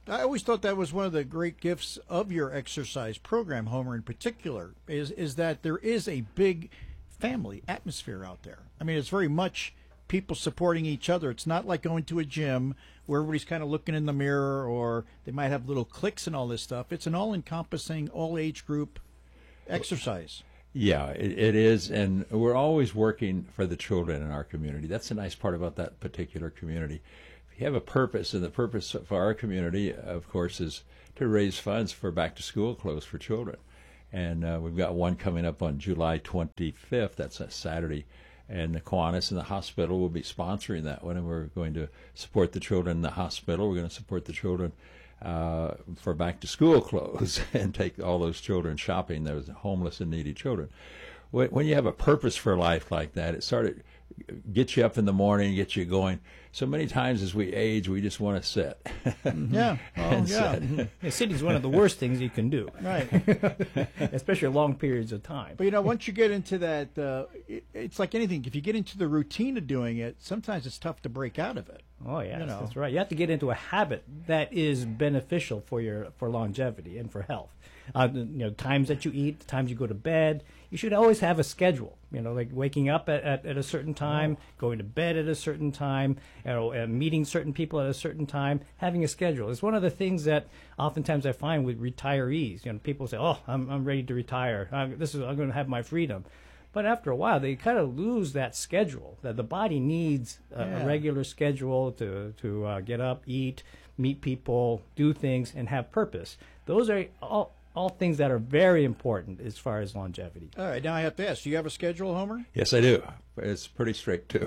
Speaker 11: I always thought that was one of the great gifts of your exercise program, Homer, in particular, is that there is a big family atmosphere out there. I mean, it's very much people supporting each other. It's not like going to a gym where everybody's kind of looking in the mirror, or they might have little cliques and all this stuff. It's an all-encompassing, all-age group exercise.
Speaker 12: Yeah, it is, and we're always working for the children in our community. That's the nice part about that particular community. If you have a purpose, and the purpose for our community, of course, is to raise funds for back-to-school clothes for children. And we've got one coming up on July 25th. That's a Saturday. And the Kiwanis and the hospital will be sponsoring that one, and we're going to support the children in the hospital. We're going to support the children for back-to-school clothes and take all those children shopping, those homeless and needy children. When you have a purpose for life like that, it sort of gets you up in the morning, gets you going. So many times as we age, we just want to sit.
Speaker 11: Yeah. Oh, yeah.
Speaker 13: Sitting is one of the worst things you can do.
Speaker 11: Right.
Speaker 13: Especially long periods of time.
Speaker 11: But, once you get into that, it's like anything. If you get into the routine of doing it, sometimes it's tough to break out of it.
Speaker 13: Oh, yeah, that's right. You have to get into a habit that is beneficial for longevity and for health. Times that you eat, the times you go to bed. You should always have a schedule. Like waking up at a certain time, going to bed at a certain time, and meeting certain people at a certain time. Having a schedule is one of the things that oftentimes I find with retirees. People say, "Oh, I'm ready to retire. I'm going to have my freedom." But after a while, they kind of lose that schedule. That the body needs a regular schedule to get up, eat, meet people, do things, and have purpose. Those are all things that are very important as far as longevity.
Speaker 11: All right, now I have to ask, do you have a schedule, Homer?
Speaker 12: Yes, I do. It's pretty strict, too.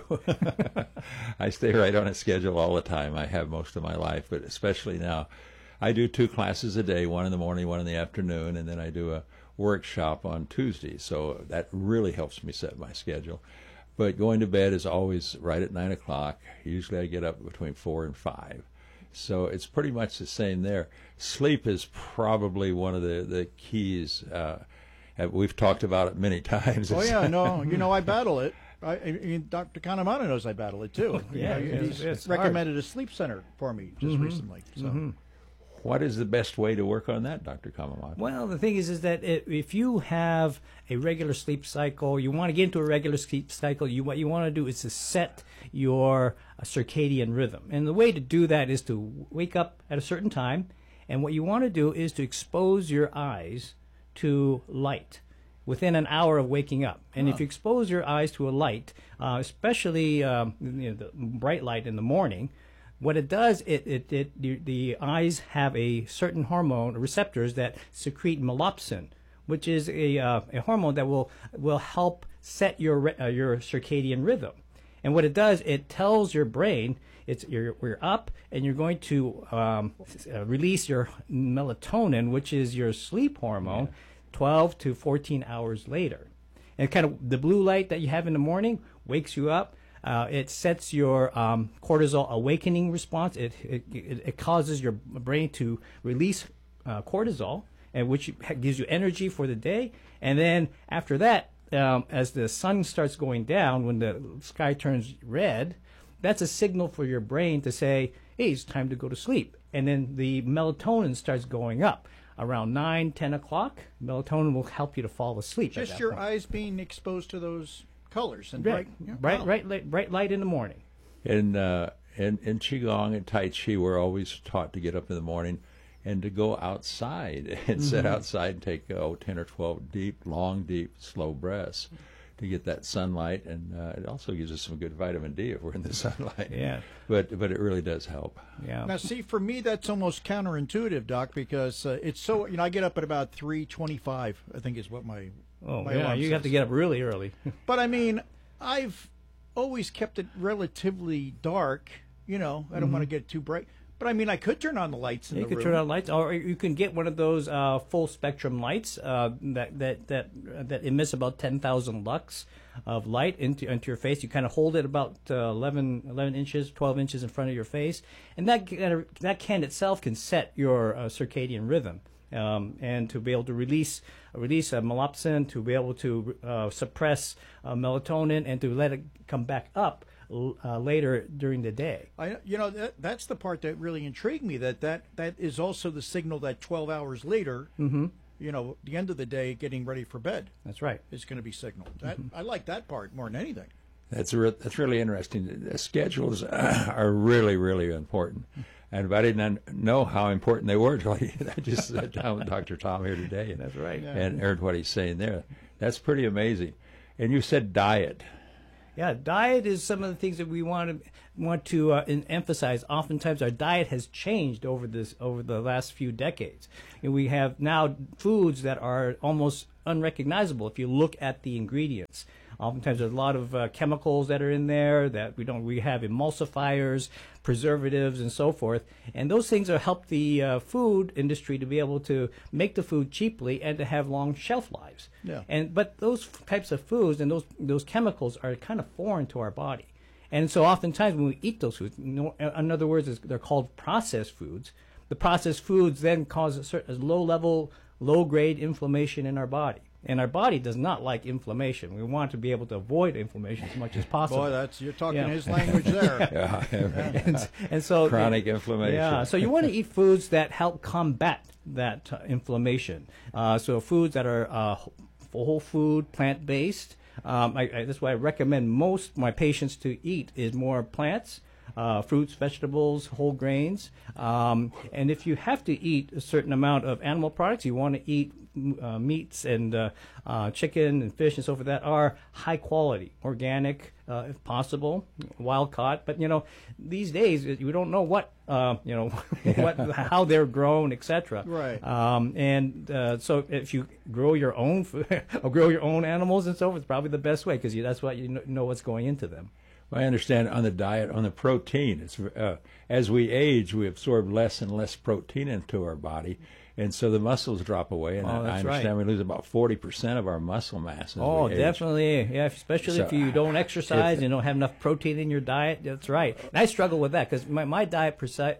Speaker 12: I stay right on a schedule all the time. I have most of my life, but especially now. I do 2 classes a day, one in the morning, one in the afternoon, and then I do a workshop on Tuesdays. So that really helps me set my schedule. But going to bed is always right at 9 o'clock. Usually I get up between 4 and 5. So it's pretty much the same there. Sleep is probably one of the keys. We've talked about it many times.
Speaker 11: Oh, yeah, no, I battle it. Dr. Kanamana knows I battle it, too. He's recommended a sleep center for me just recently. So.
Speaker 12: What is the best way to work on that, Dr. Kamamata?
Speaker 13: Well, the thing is that if you have a regular sleep cycle, you want to get into a regular sleep cycle, what you want to do is to set your circadian rhythm. And the way to do that is to wake up at a certain time, and what you want to do is to expose your eyes to light within an hour of waking up. And if you expose your eyes to a light, especially the bright light in the morning, what it does, the eyes have a certain hormone, receptors that secrete melopsin, which is a hormone that will help set your circadian rhythm. And what it does, it tells your brain you're up and you're going to release your melatonin, which is your sleep hormone, 12 to 14 hours later. And kind of the blue light that you have in the morning wakes you up. It sets your cortisol awakening response. It causes your brain to release cortisol, and which gives you energy for the day. And then after that, as the sun starts going down, when the sky turns red, that's a signal for your brain to say, hey, it's time to go to sleep. And then the melatonin starts going up. Around 9, 10 o'clock, melatonin will help you to fall asleep.
Speaker 11: Just your eyes being exposed to those colors and
Speaker 13: bright light in the morning.
Speaker 12: In Qigong and Tai Chi, we're always taught to get up in the morning and to go outside and sit outside and take 10 or 12 long, deep, slow breaths to get that sunlight. And it also gives us some good vitamin D if we're in the sunlight.
Speaker 13: Yeah.
Speaker 12: But it really does help.
Speaker 13: Yeah.
Speaker 11: Now, see, for me, that's almost counterintuitive, Doc, because it's so, I get up at about 3:25, I think is what my alarm
Speaker 13: you
Speaker 11: says.
Speaker 13: have to get up really early.
Speaker 11: But, I mean, I've always kept it relatively dark. I don't want to get too bright. But, I mean, I could turn on the lights in the room.
Speaker 13: You could turn on lights, or you can get one of those full-spectrum lights that emits about 10,000 lux of light into your face. You kind of hold it about 11 inches, 12 inches in front of your face. And that can itself can set your circadian rhythm. And to be able to release melopsin, to be able to suppress melatonin, and to let it come back up later during the day.
Speaker 11: That's the part that really intrigued me. That is also the signal that 12 hours later, the end of the day, getting ready for bed.
Speaker 13: That's right.
Speaker 11: Is going to be signaled. I like that part more than anything.
Speaker 12: That's really interesting. The schedules are really, really important. And I didn't know how important they were until I just sat down with Dr. Tom here today. And,
Speaker 13: that's right.
Speaker 12: And heard what he's saying there. That's pretty amazing. And you said diet.
Speaker 13: Yeah, diet is some of the things that we want to emphasize. Oftentimes, our diet has changed over the last few decades. And we have now foods that are almost unrecognizable if you look at the ingredients. Oftentimes, there's a lot of chemicals that are in there that we have emulsifiers, preservatives, and so forth. And those things help the food industry to be able to make the food cheaply and to have long shelf lives.
Speaker 11: Yeah.
Speaker 13: But those types of foods and those chemicals are kind of foreign to our body. And so oftentimes when we eat those foods, in other words, they're called processed foods. The processed foods then cause a low-level, low-grade inflammation in our body. And our body does not like inflammation. We want to be able to avoid inflammation as much as possible.
Speaker 11: Boy, you're talking his language there.
Speaker 13: And so
Speaker 12: chronic inflammation.
Speaker 13: Yeah, so you want to eat foods that help combat that inflammation. So foods that are whole food, plant-based. That's why I recommend most of my patients to eat is more plants. Fruits, vegetables, whole grains. And if you have to eat a certain amount of animal products, you want to eat meats and chicken and fish and so forth that are high quality, organic, if possible, wild caught. But these days we don't know what how they're grown, etc.
Speaker 11: Right.
Speaker 13: So if you grow your own food, or grow your own animals and so forth, it's probably the best way because that's what you know what's going into them.
Speaker 12: Well, I understand on the diet, on the protein, it's, as we age, we absorb less and less protein into our body, and so the muscles drop away. And I understand we lose about 40% of our muscle mass as we age.
Speaker 13: Definitely. Yeah, especially if you don't exercise and don't have enough protein in your diet. That's right. And I struggle with that because my diet per se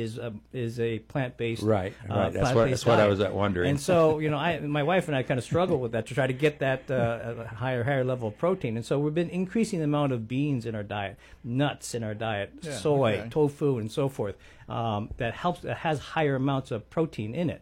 Speaker 13: is a plant-based
Speaker 12: Right. That's what I was wondering.
Speaker 13: And so, my wife and I kind of struggle with that to try to get that higher level of protein. And so we've been increasing the amount of beans in our diet, nuts in our diet, soy, tofu, and so forth. That has higher amounts of protein in it.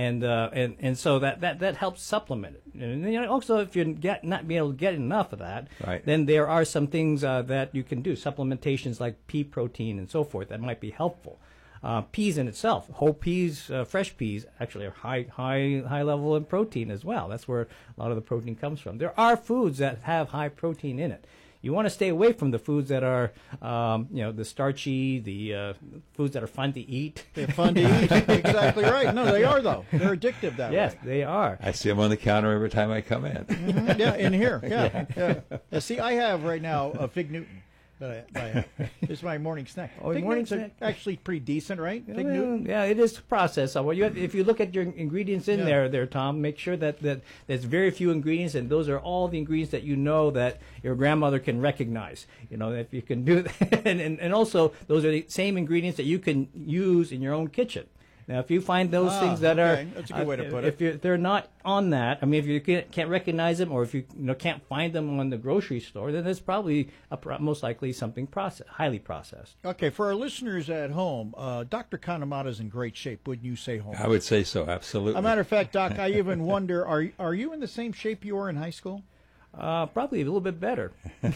Speaker 13: And so that helps supplement it. And also, if you're not being able to get enough of that, then there are some things that you can do, supplementations like pea protein and so forth that might be helpful. Peas in itself, whole peas, fresh peas, actually are high level in protein as well. That's where a lot of the protein comes from. There are foods that have high protein in it. You want to stay away from the foods that are, the starchy, the foods that are fun to eat.
Speaker 11: They're fun to eat. Exactly right. No, they are, though. They're addictive that way.
Speaker 13: Yes, they are.
Speaker 12: I see them on the counter every time I come in.
Speaker 11: Mm-hmm. Yeah, in here. Yeah. See, I have right now a Fig Newton. That I have. It's my morning snack.
Speaker 13: Fig morning snack.
Speaker 11: Actually pretty decent, right? Fig Newton.
Speaker 13: Yeah, it is processed. So if you look at your ingredients in there, Tom, make sure that there's very few ingredients, and those are all the ingredients that that your grandmother can recognize. If you can do that, and also those are the same ingredients that you can use in your own kitchen. Now, if you find those things that are,
Speaker 11: that's a good way to put it.
Speaker 13: If they're not on that, if you can't recognize them, or if you can't find them on the grocery store, then it's probably most likely something highly processed.
Speaker 11: Okay, for our listeners at home, Dr. Kanemata's in great shape, wouldn't you say, Holmes?
Speaker 12: I would say so, absolutely.
Speaker 11: As a matter of fact, Doc, I even wonder, are you in the same shape you were in high school?
Speaker 13: Probably a little bit better.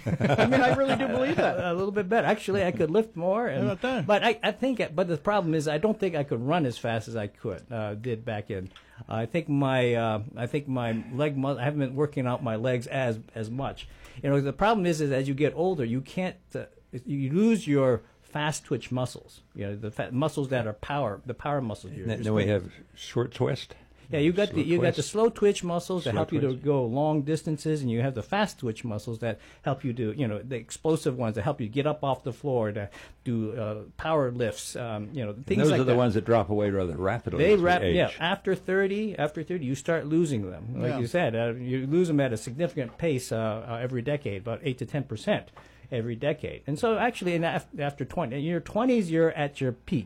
Speaker 11: I really do believe that.
Speaker 13: A little bit better. Actually, I could lift more. But I think, the problem is I don't think I could run as fast as I did back in. I think my leg muscle, I haven't been working out my legs as much. The problem is as you get older, you can't, you lose your fast twitch muscles. The muscles that are the power muscles.
Speaker 12: Then we have short twist.
Speaker 13: Yeah, you got the slow twitch muscles that help you to go long distances, and you have the fast twitch muscles that help you do, the explosive ones that help you get up off the floor to do power lifts, things like that.
Speaker 12: Those are the ones that drop away rather rapidly.
Speaker 13: After 30, you start losing them. Like you said, you lose them at a significant pace every decade, about 8 to 10% every decade. And so actually, after 20, in your 20s, you're at your peak.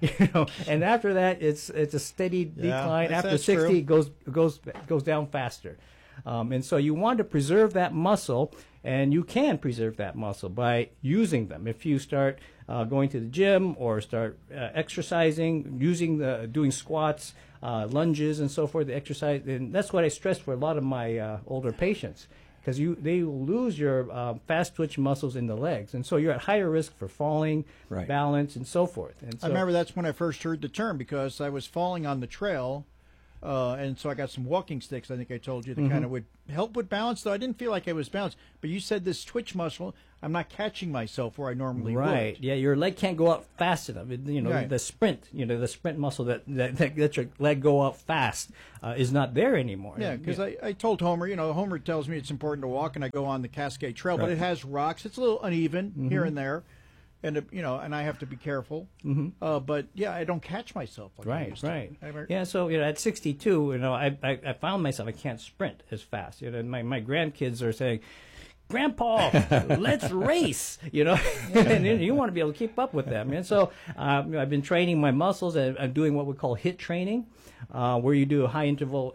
Speaker 13: And after that, it's a steady decline. After 60, it goes down faster. And so you want to preserve that muscle, and you can preserve that muscle by using them. If you start going to the gym or start exercising, doing squats, lunges, and so forth, the exercise, and that's what I stress for a lot of my older patients, because they will lose your fast twitch muscles in the legs, and so you're at higher risk for falling, balance, and so forth. And so,
Speaker 11: I remember that's when I first heard the term, because I was falling on the trail, and so I got some walking sticks, I think I told you, that kind of would help with balance, though I didn't feel like I was balanced. But you said this twitch muscle, I'm not catching myself where I normally would.
Speaker 13: Yeah, your leg can't go up fast enough. The sprint, the sprint muscle that lets your leg go up fast is not there anymore.
Speaker 11: Yeah, because I told Homer, Homer tells me it's important to walk, and I go on the Cascade Trail, but it has rocks. It's a little uneven here and there. And and I have to be careful. But yeah, I don't catch myself. Like I used to.
Speaker 13: Yeah, so at 62, I found myself I can't sprint as fast. My grandkids are saying, "Grandpa, let's race," and you want to be able to keep up with them. And so I've been training my muscles, and I'm doing what we call HIIT training, where you do a high interval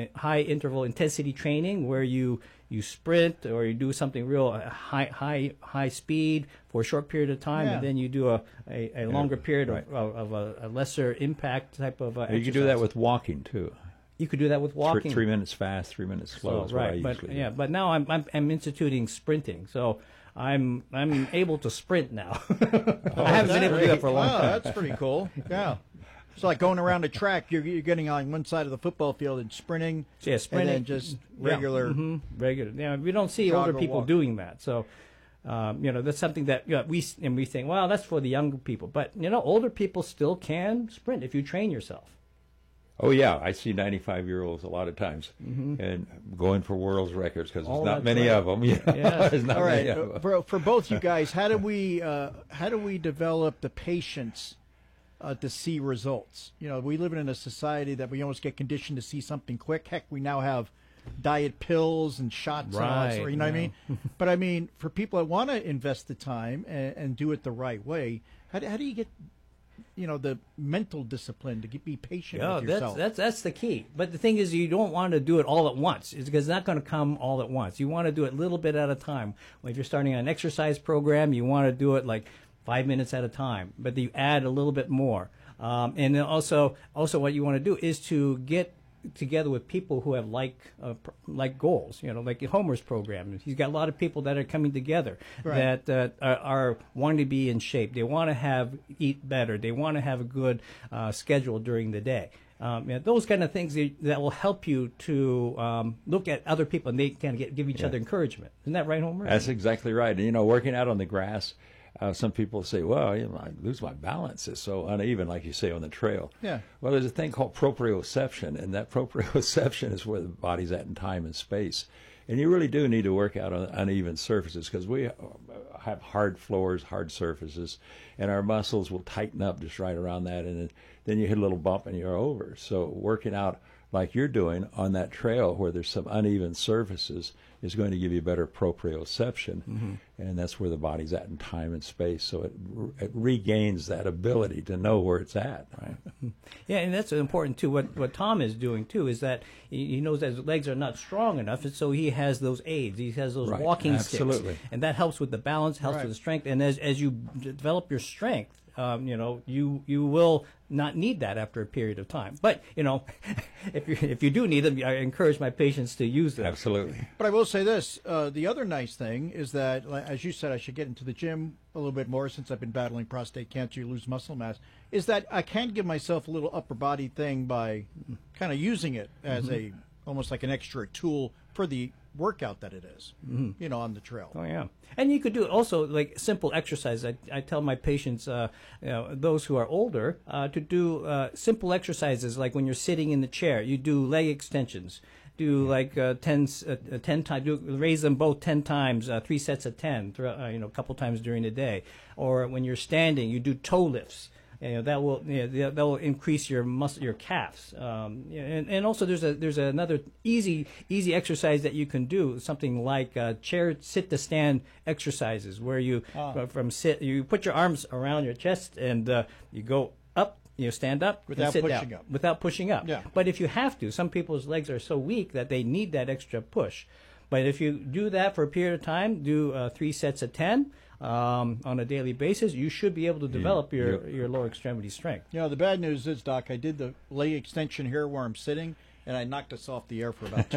Speaker 13: intensity training, where you sprint or you do something real high speed for a short period of time, and then you do a longer period of a lesser impact type of exercise.
Speaker 12: You can do that with walking too.
Speaker 13: You could do that with walking.
Speaker 12: 3 minutes fast, 3 minutes slow.
Speaker 13: So, right, but now I'm instituting sprinting. So I'm able to sprint now. I haven't been able to do that for a long time.
Speaker 11: That's pretty cool. Yeah. It's like going around a track. You're getting on one side of the football field and sprinting.
Speaker 13: Yeah, sprinting.
Speaker 11: And then just regular.
Speaker 13: Regular. Yeah, we don't see older people doing that. So, that's something that we think, well, that's for the younger people. But, older people still can sprint if you train yourself.
Speaker 12: Oh, yeah. I see 95-year-olds a lot of times and going for world's records because there's not many of them. There's not
Speaker 11: All right.
Speaker 12: many of them.
Speaker 11: For both you guys, how do we develop the patience to see results? We live in a society that we almost get conditioned to see something quick. Heck, we now have diet pills and shots and all that sort, what I mean? But I mean, for people that want to invest the time and do it the right way, how do you get the mental discipline to be patient with yourself?
Speaker 13: That's the key. But the thing is, you don't want to do it all at once. It's because it's not going to come all at once. You want to do it a little bit at a time. If you're starting an exercise program, you want to do it like 5 minutes at a time, but you add a little bit more. And then also what you want to do is to get together with people who have like goals, like Homer's program. He's got a lot of people that are coming together that are wanting to be in shape. They want to eat better. They want to have a good schedule during the day. Those kind of things that will help you to look at other people, and they kind of give each other encouragement. Isn't that right, Homer?
Speaker 12: That's exactly right. And, working out on the grass, some people say, well, I lose my balance. It's so uneven, like you say, on the trail.
Speaker 11: Yeah.
Speaker 12: Well, there's a thing called proprioception, and that proprioception is where the body's at in time and space. And you really do need to work out on uneven surfaces because we have hard floors, hard surfaces, and our muscles will tighten up just right around that, and then you hit a little bump and you're over. So working out like you're doing on that trail where there's some uneven surfaces is going to give you better proprioception, and that's where the body's at in time and space. So it regains that ability to know where it's at. Right?
Speaker 13: Yeah, and that's important too. What Tom is doing too is that he knows that his legs are not strong enough, and so he has those aids. He has those walking sticks, and that helps with the balance, helps with the strength. And as you develop your strength, you will not need that after a period of time. But if you do need them, I encourage my patients to use them.
Speaker 12: Absolutely.
Speaker 11: But I will say this: the other nice thing is that, as you said, I should get into the gym a little bit more since I've been battling prostate cancer. You lose muscle mass. Is that I can give myself a little upper body thing by kind of using it as almost like an extra tool for the workout that it is, on the trail.
Speaker 13: Oh, yeah. And you could do also like simple exercise. I tell my patients, those who are older, to do simple exercises like when you're sitting in the chair, you do leg extensions. Do like 10 times, raise them both 10 times, 3 sets of 10, a couple times during the day. Or when you're standing, you do toe lifts. That will increase your calves. And also there's another easy exercise that you can do, something like chair sit to stand exercises, where you you put your arms around your chest and you go up stand up
Speaker 11: without
Speaker 13: and sit
Speaker 11: pushing
Speaker 13: down
Speaker 11: up.
Speaker 13: without pushing up.
Speaker 11: Yeah.
Speaker 13: But if you have to, some people's legs are so weak that they need that extra push. But if you do that for a period of time, do 3 sets of 10 on a daily basis, you should be able to develop your lower extremity strength.
Speaker 11: The bad news is, Doc, I did the leg extension here where I'm sitting, and I knocked us off the air for about 2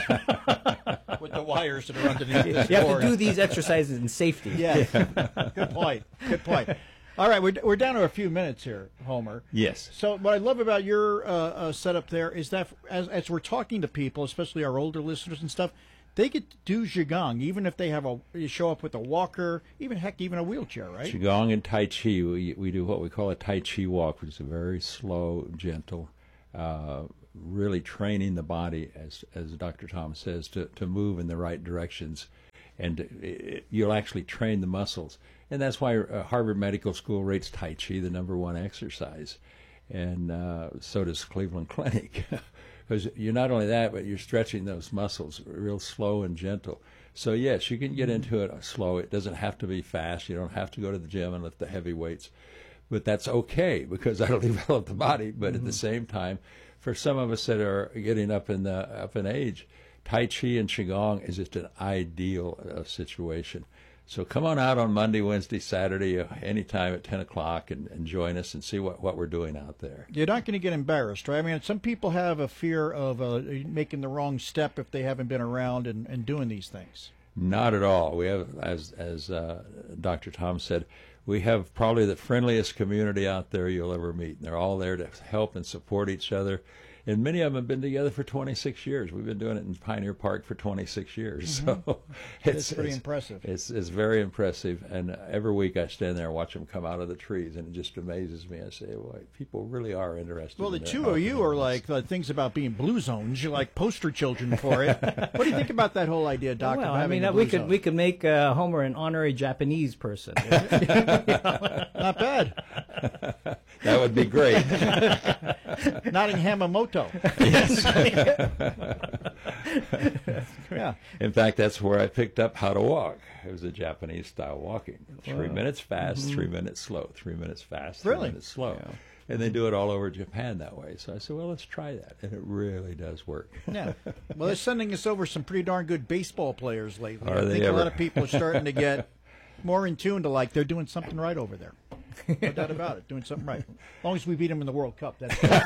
Speaker 11: days with the wires that are underneath the
Speaker 13: You have to do these exercises in safety.
Speaker 11: Yeah. Good point. Good point. All right, we're down to a few minutes here, Homer.
Speaker 12: Yes.
Speaker 11: So what I love about your setup there is that as we're talking to people, especially our older listeners and stuff, they get to do Qigong, even if they you show up with a walker, even a wheelchair, right?
Speaker 12: Qigong and Tai Chi, we do what we call a Tai Chi walk, which is a very slow, gentle, really training the body, as Dr. Tom says, to move in the right directions. And you'll actually train the muscles. And that's why Harvard Medical School rates Tai Chi the #1 exercise. And so does Cleveland Clinic. Because you're not only that, but you're stretching those muscles real slow and gentle. So, yes, you can get into it slow. It doesn't have to be fast. You don't have to go to the gym and lift the heavy weights. But that's okay, because that'll develop the body. But at the same time, for some of us that are getting up in age, Tai Chi and Qigong is just an ideal situation. So come on out on Monday, Wednesday, Saturday, anytime at 10 o'clock and join us and see what we're doing out there.
Speaker 11: You're not going to get embarrassed, right? I mean, some people have a fear of making the wrong step if they haven't been around and doing these things.
Speaker 12: Not at all. We have, as Dr. Tom said, we have probably the friendliest community out there you'll ever meet. And they're all there to help and support each other. And many of them have been together for 26 years. We've been doing it in Pioneer Park for 26 years.
Speaker 11: Mm-hmm.
Speaker 12: So
Speaker 11: it's pretty impressive.
Speaker 12: It's very impressive. And every week I stand there and watch them come out of the trees, and it just amazes me. I say, well, people really are interested.
Speaker 11: Well, the
Speaker 12: in
Speaker 11: two of you are like things about being blue zones. You're like poster children for it. What do you think about that whole idea, Doc?
Speaker 13: Well,
Speaker 11: of having
Speaker 13: we could make Homer an honorary Japanese person.
Speaker 11: Not bad.
Speaker 12: That would be great.
Speaker 11: Nottingham Moto.
Speaker 12: Yes.
Speaker 11: Yeah.
Speaker 12: In fact, that's where I picked up how to walk. It was a Japanese style walking. 3 minutes fast, 3 minutes slow. 3 minutes fast, 3 minutes slow. Yeah. And they do it all over Japan that way. So I said, well, let's try that. And it really does work.
Speaker 11: Yeah. Well, they're sending us over some pretty darn good baseball players lately.
Speaker 12: I think
Speaker 11: a lot of people are starting to get more in tune to they're doing something right over there. No doubt about it, doing something right. As long as we beat them in the World Cup, that's good.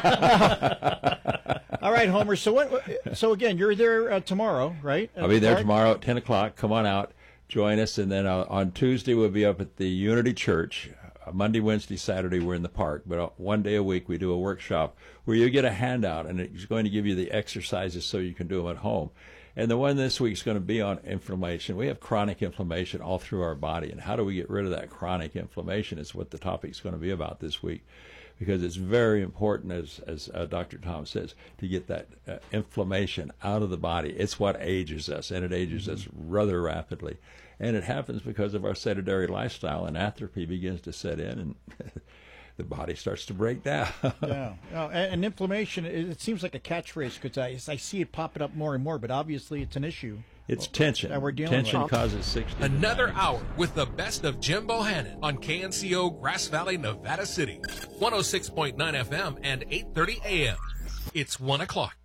Speaker 11: All right, Homer. So again, you're there tomorrow, right?
Speaker 12: I'll be there tomorrow at 10 o'clock. Come on out, join us. And then on Tuesday, we'll be up at the Unity Church. Monday, Wednesday, Saturday, we're in the park. But 1 day a week, we do a workshop where you get a handout, and it's going to give you the exercises so you can do them at home. And the one this week is going to be on inflammation. We have chronic inflammation all through our body, and how do we get rid of that chronic inflammation is what the topic is going to be about this week, because it's very important, as Dr. Tom says, to get that inflammation out of the body. It's what ages us, and it ages us rather rapidly. And it happens because of our sedentary lifestyle, and atrophy begins to set in, and the body starts to break down.
Speaker 11: Yeah. And inflammation, it seems like a catchphrase because I see it popping up more and more, but obviously it's an issue.
Speaker 12: It's tension.
Speaker 11: That we're dealing
Speaker 12: tension
Speaker 11: with.
Speaker 12: causes 60.
Speaker 10: Another hour with the best of Jim Bohannon on KNCO Grass Valley, Nevada City. 106.9 FM and 8:30 AM. It's 1 o'clock.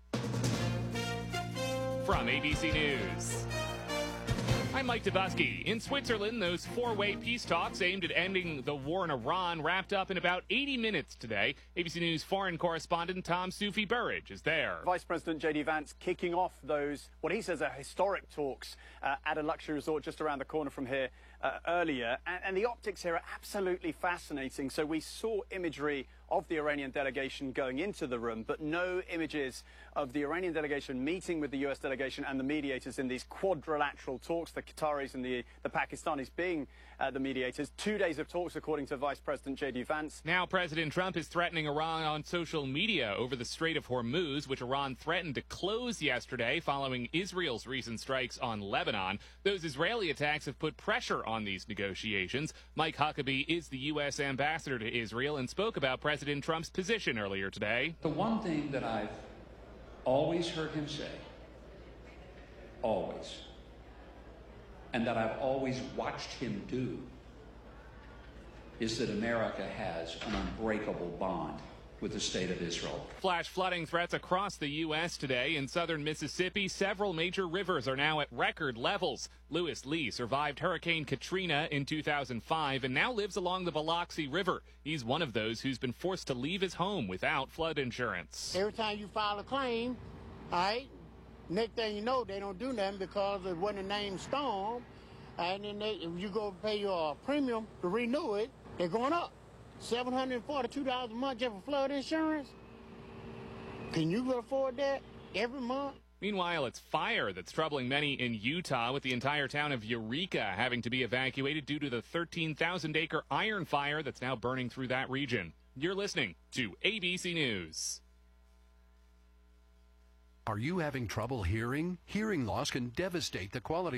Speaker 14: From ABC News, I'm Mike Dabusky. In Switzerland, those four-way peace talks aimed at ending the war in Iran wrapped up in about 80 minutes today. ABC News foreign correspondent Tom Sufi Burridge is there.
Speaker 15: Vice President J.D. Vance kicking off those, what he says are historic talks at a luxury resort just around the corner from here earlier. And the optics here are absolutely fascinating. So we saw imagery of the Iranian delegation going into the room, but no images of the Iranian delegation meeting with the U.S. delegation and the mediators in these quadrilateral talks, the Qataris and the Pakistanis being the mediators. 2 days of talks, according to Vice President J.D. Vance.
Speaker 14: Now President Trump is threatening Iran on social media over the Strait of Hormuz, which Iran threatened to close yesterday following Israel's recent strikes on Lebanon. Those Israeli attacks have put pressure on these negotiations. Mike Huckabee is the U.S. ambassador to Israel and spoke about President Trump's position earlier today.
Speaker 16: The one thing that I've always heard him say, always, and that I've always watched him do, is that America has an unbreakable bond with the state of Israel.
Speaker 14: Flash flooding threats across the U.S. today. In southern Mississippi, several major rivers are now at record levels. Lewis Lee survived Hurricane Katrina in 2005 and now lives along the Biloxi River. He's one of those who's been forced to leave his home without flood insurance.
Speaker 17: Every time you file a claim, all right, next thing you know, they don't do nothing because it wasn't a named storm. And then if you go pay your premium to renew it, they're going up. $742 a month just for flood insurance? Can you afford that every month?
Speaker 14: Meanwhile, it's fire that's troubling many in Utah, with the entire town of Eureka having to be evacuated due to the 13,000-acre iron fire that's now burning through that region. You're listening to ABC News.
Speaker 18: Are you having trouble hearing? Hearing loss can devastate the quality